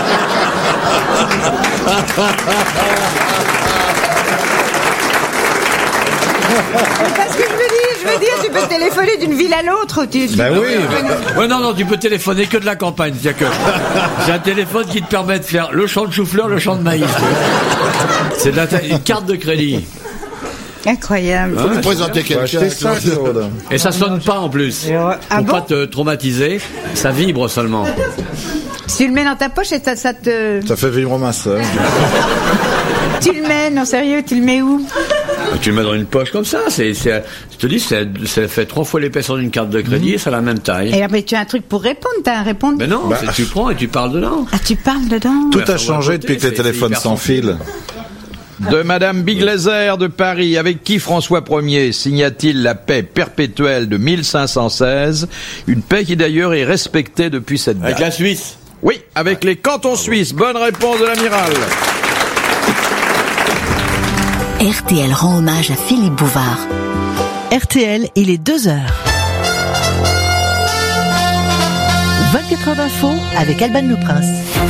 Parce que je veux dire, tu peux téléphoner d'une ville à l'autre. Bah oui. Ouais, non, tu peux téléphoner que de la campagne. C'est-à-dire que j'ai un téléphone qui te permet de faire le champ de chou-fleur, le champ de maïs. C'est une carte de crédit. Incroyable. Faut nous présenter quelqu'un. Et ça sonne pas en plus. Pour pas te traumatiser, ça vibre seulement. Si tu le mets dans ta poche et ça te... Ça fait vibrer ma sœur. Tu le mets, non sérieux, tu le mets où? Tu le mets dans une poche comme ça. Je te dis, ça fait 3 fois l'épaisseur d'une carte de crédit et ça a la même taille. Et après, tu as un truc pour répondre, t'as un répondre? Mais non, tu prends et tu parles dedans. Ah, tu parles dedans? Tout a changé depuis que les téléphones sans fil. De Madame Biglazer de Paris, avec qui François Ier signa-t-il la paix perpétuelle de 1516, une paix qui d'ailleurs est respectée depuis cette date. Avec la Suisse? Oui, avec les cantons suisses. Bonne réponse de l'amiral. RTL rend hommage à Philippe Bouvard. RTL, il est 2h. 24 heures d'info avec Alban Le Prince.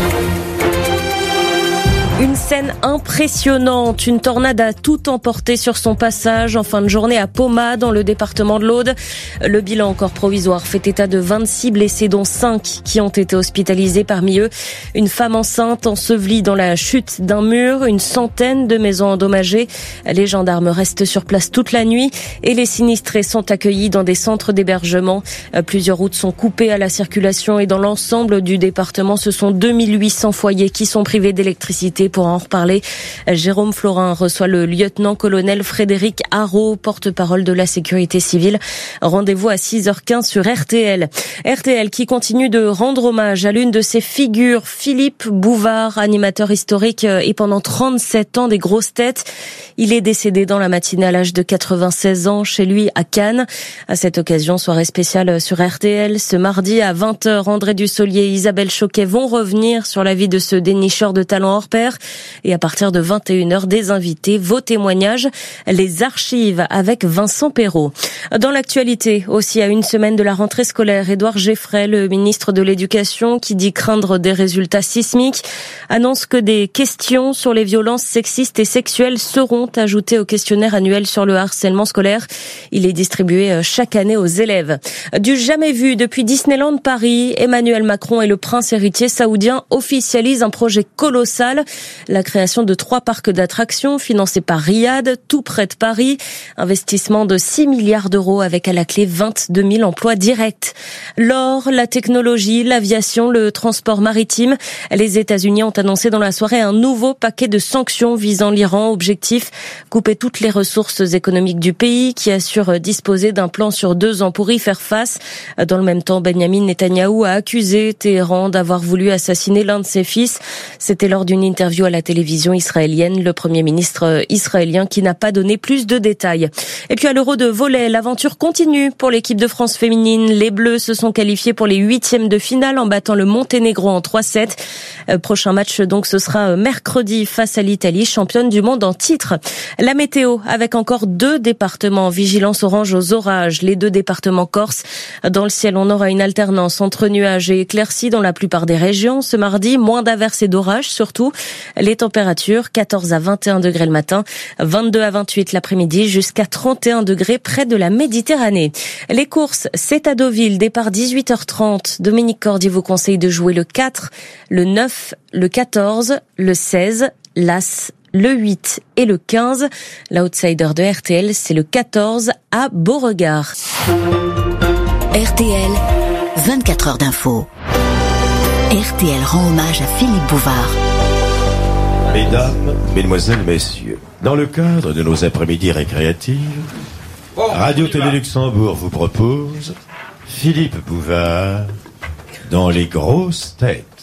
Une scène impressionnante. Une tornade a tout emporté sur son passage en fin de journée à Poma, dans le département de l'Aude. Le bilan encore provisoire fait état de 26 blessés, dont 5 qui ont été hospitalisés. Parmi eux, une femme enceinte ensevelie dans la chute d'un mur, une centaine de maisons endommagées. Les gendarmes restent sur place toute la nuit et les sinistrés sont accueillis dans des centres d'hébergement. Plusieurs routes sont coupées à la circulation et dans l'ensemble du département, ce sont 2800 foyers qui sont privés d'électricité. Pour en reparler, Jérôme Florin reçoit le lieutenant-colonel Frédéric Haraud, porte-parole de la sécurité civile. Rendez-vous à 6h15 sur RTL. RTL qui continue de rendre hommage à l'une de ses figures, Philippe Bouvard, animateur historique et pendant 37 ans des grosses têtes. Il est décédé dans la matinée à l'âge de 96 ans chez lui à Cannes. À cette occasion, soirée spéciale sur RTL. Ce mardi à 20h, André Dussolier et Isabelle Choquet vont revenir sur la vie de ce dénicheur de talent hors pair. Et à partir de 21h, des invités, vos témoignages, les archives avec Vincent Perrault. Dans l'actualité, aussi à une semaine de la rentrée scolaire, Édouard Geffray, le ministre de l'Éducation, qui dit craindre des résultats sismiques, annonce que des questions sur les violences sexistes et sexuelles seront ajoutées au questionnaire annuel sur le harcèlement scolaire. Il est distribué chaque année aux élèves. Du jamais vu depuis Disneyland Paris, Emmanuel Macron et le prince héritier saoudien officialisent un projet colossal. La création de 3 parcs d'attractions financés par Riyad, tout près de Paris. Investissement de 6 milliards d'euros avec à la clé 22 000 emplois directs. L'or, la technologie, l'aviation, le transport maritime. Les États-Unis ont annoncé dans la soirée un nouveau paquet de sanctions visant l'Iran. Objectif, couper toutes les ressources économiques du pays qui assure disposer d'un plan sur 2 ans pour y faire face. Dans le même temps, Benyamin Netanyahou a accusé Téhéran d'avoir voulu assassiner l'un de ses fils. C'était lors d'une interview à la télévision israélienne, le Premier ministre israélien qui n'a pas donné plus de détails. Et puis à l'Euro de volley, l'aventure continue pour l'équipe de France féminine. Les Bleus se sont qualifiés pour les 8e de finale en battant le Monténégro en 3-7. Prochain match donc ce sera mercredi face à l'Italie, championne du monde en titre. La météo avec encore 2 départements en vigilance orange aux orages, les 2 départements corses. Dans le ciel, on aura une alternance entre nuages et éclaircies dans la plupart des régions. Ce mardi, moins d'averses et d'orages surtout. Les températures, 14 à 21 degrés le matin, 22 à 28 l'après-midi, jusqu'à 31 degrés près de la Méditerranée. Les courses, c'est à Deauville, départ 18h30. Dominique Cordier vous conseille de jouer le 4, le 9, le 14, le 16, l'As, le 8 et le 15. L'outsider de RTL, c'est le 14 à Beauregard. RTL, 24 heures d'info. RTL rend hommage à Philippe Bouvard. Mesdames, Mesdemoiselles, Messieurs, dans le cadre de nos après-midi récréatives, Radio-Télé Luxembourg vous propose Philippe Bouvard dans les grosses têtes.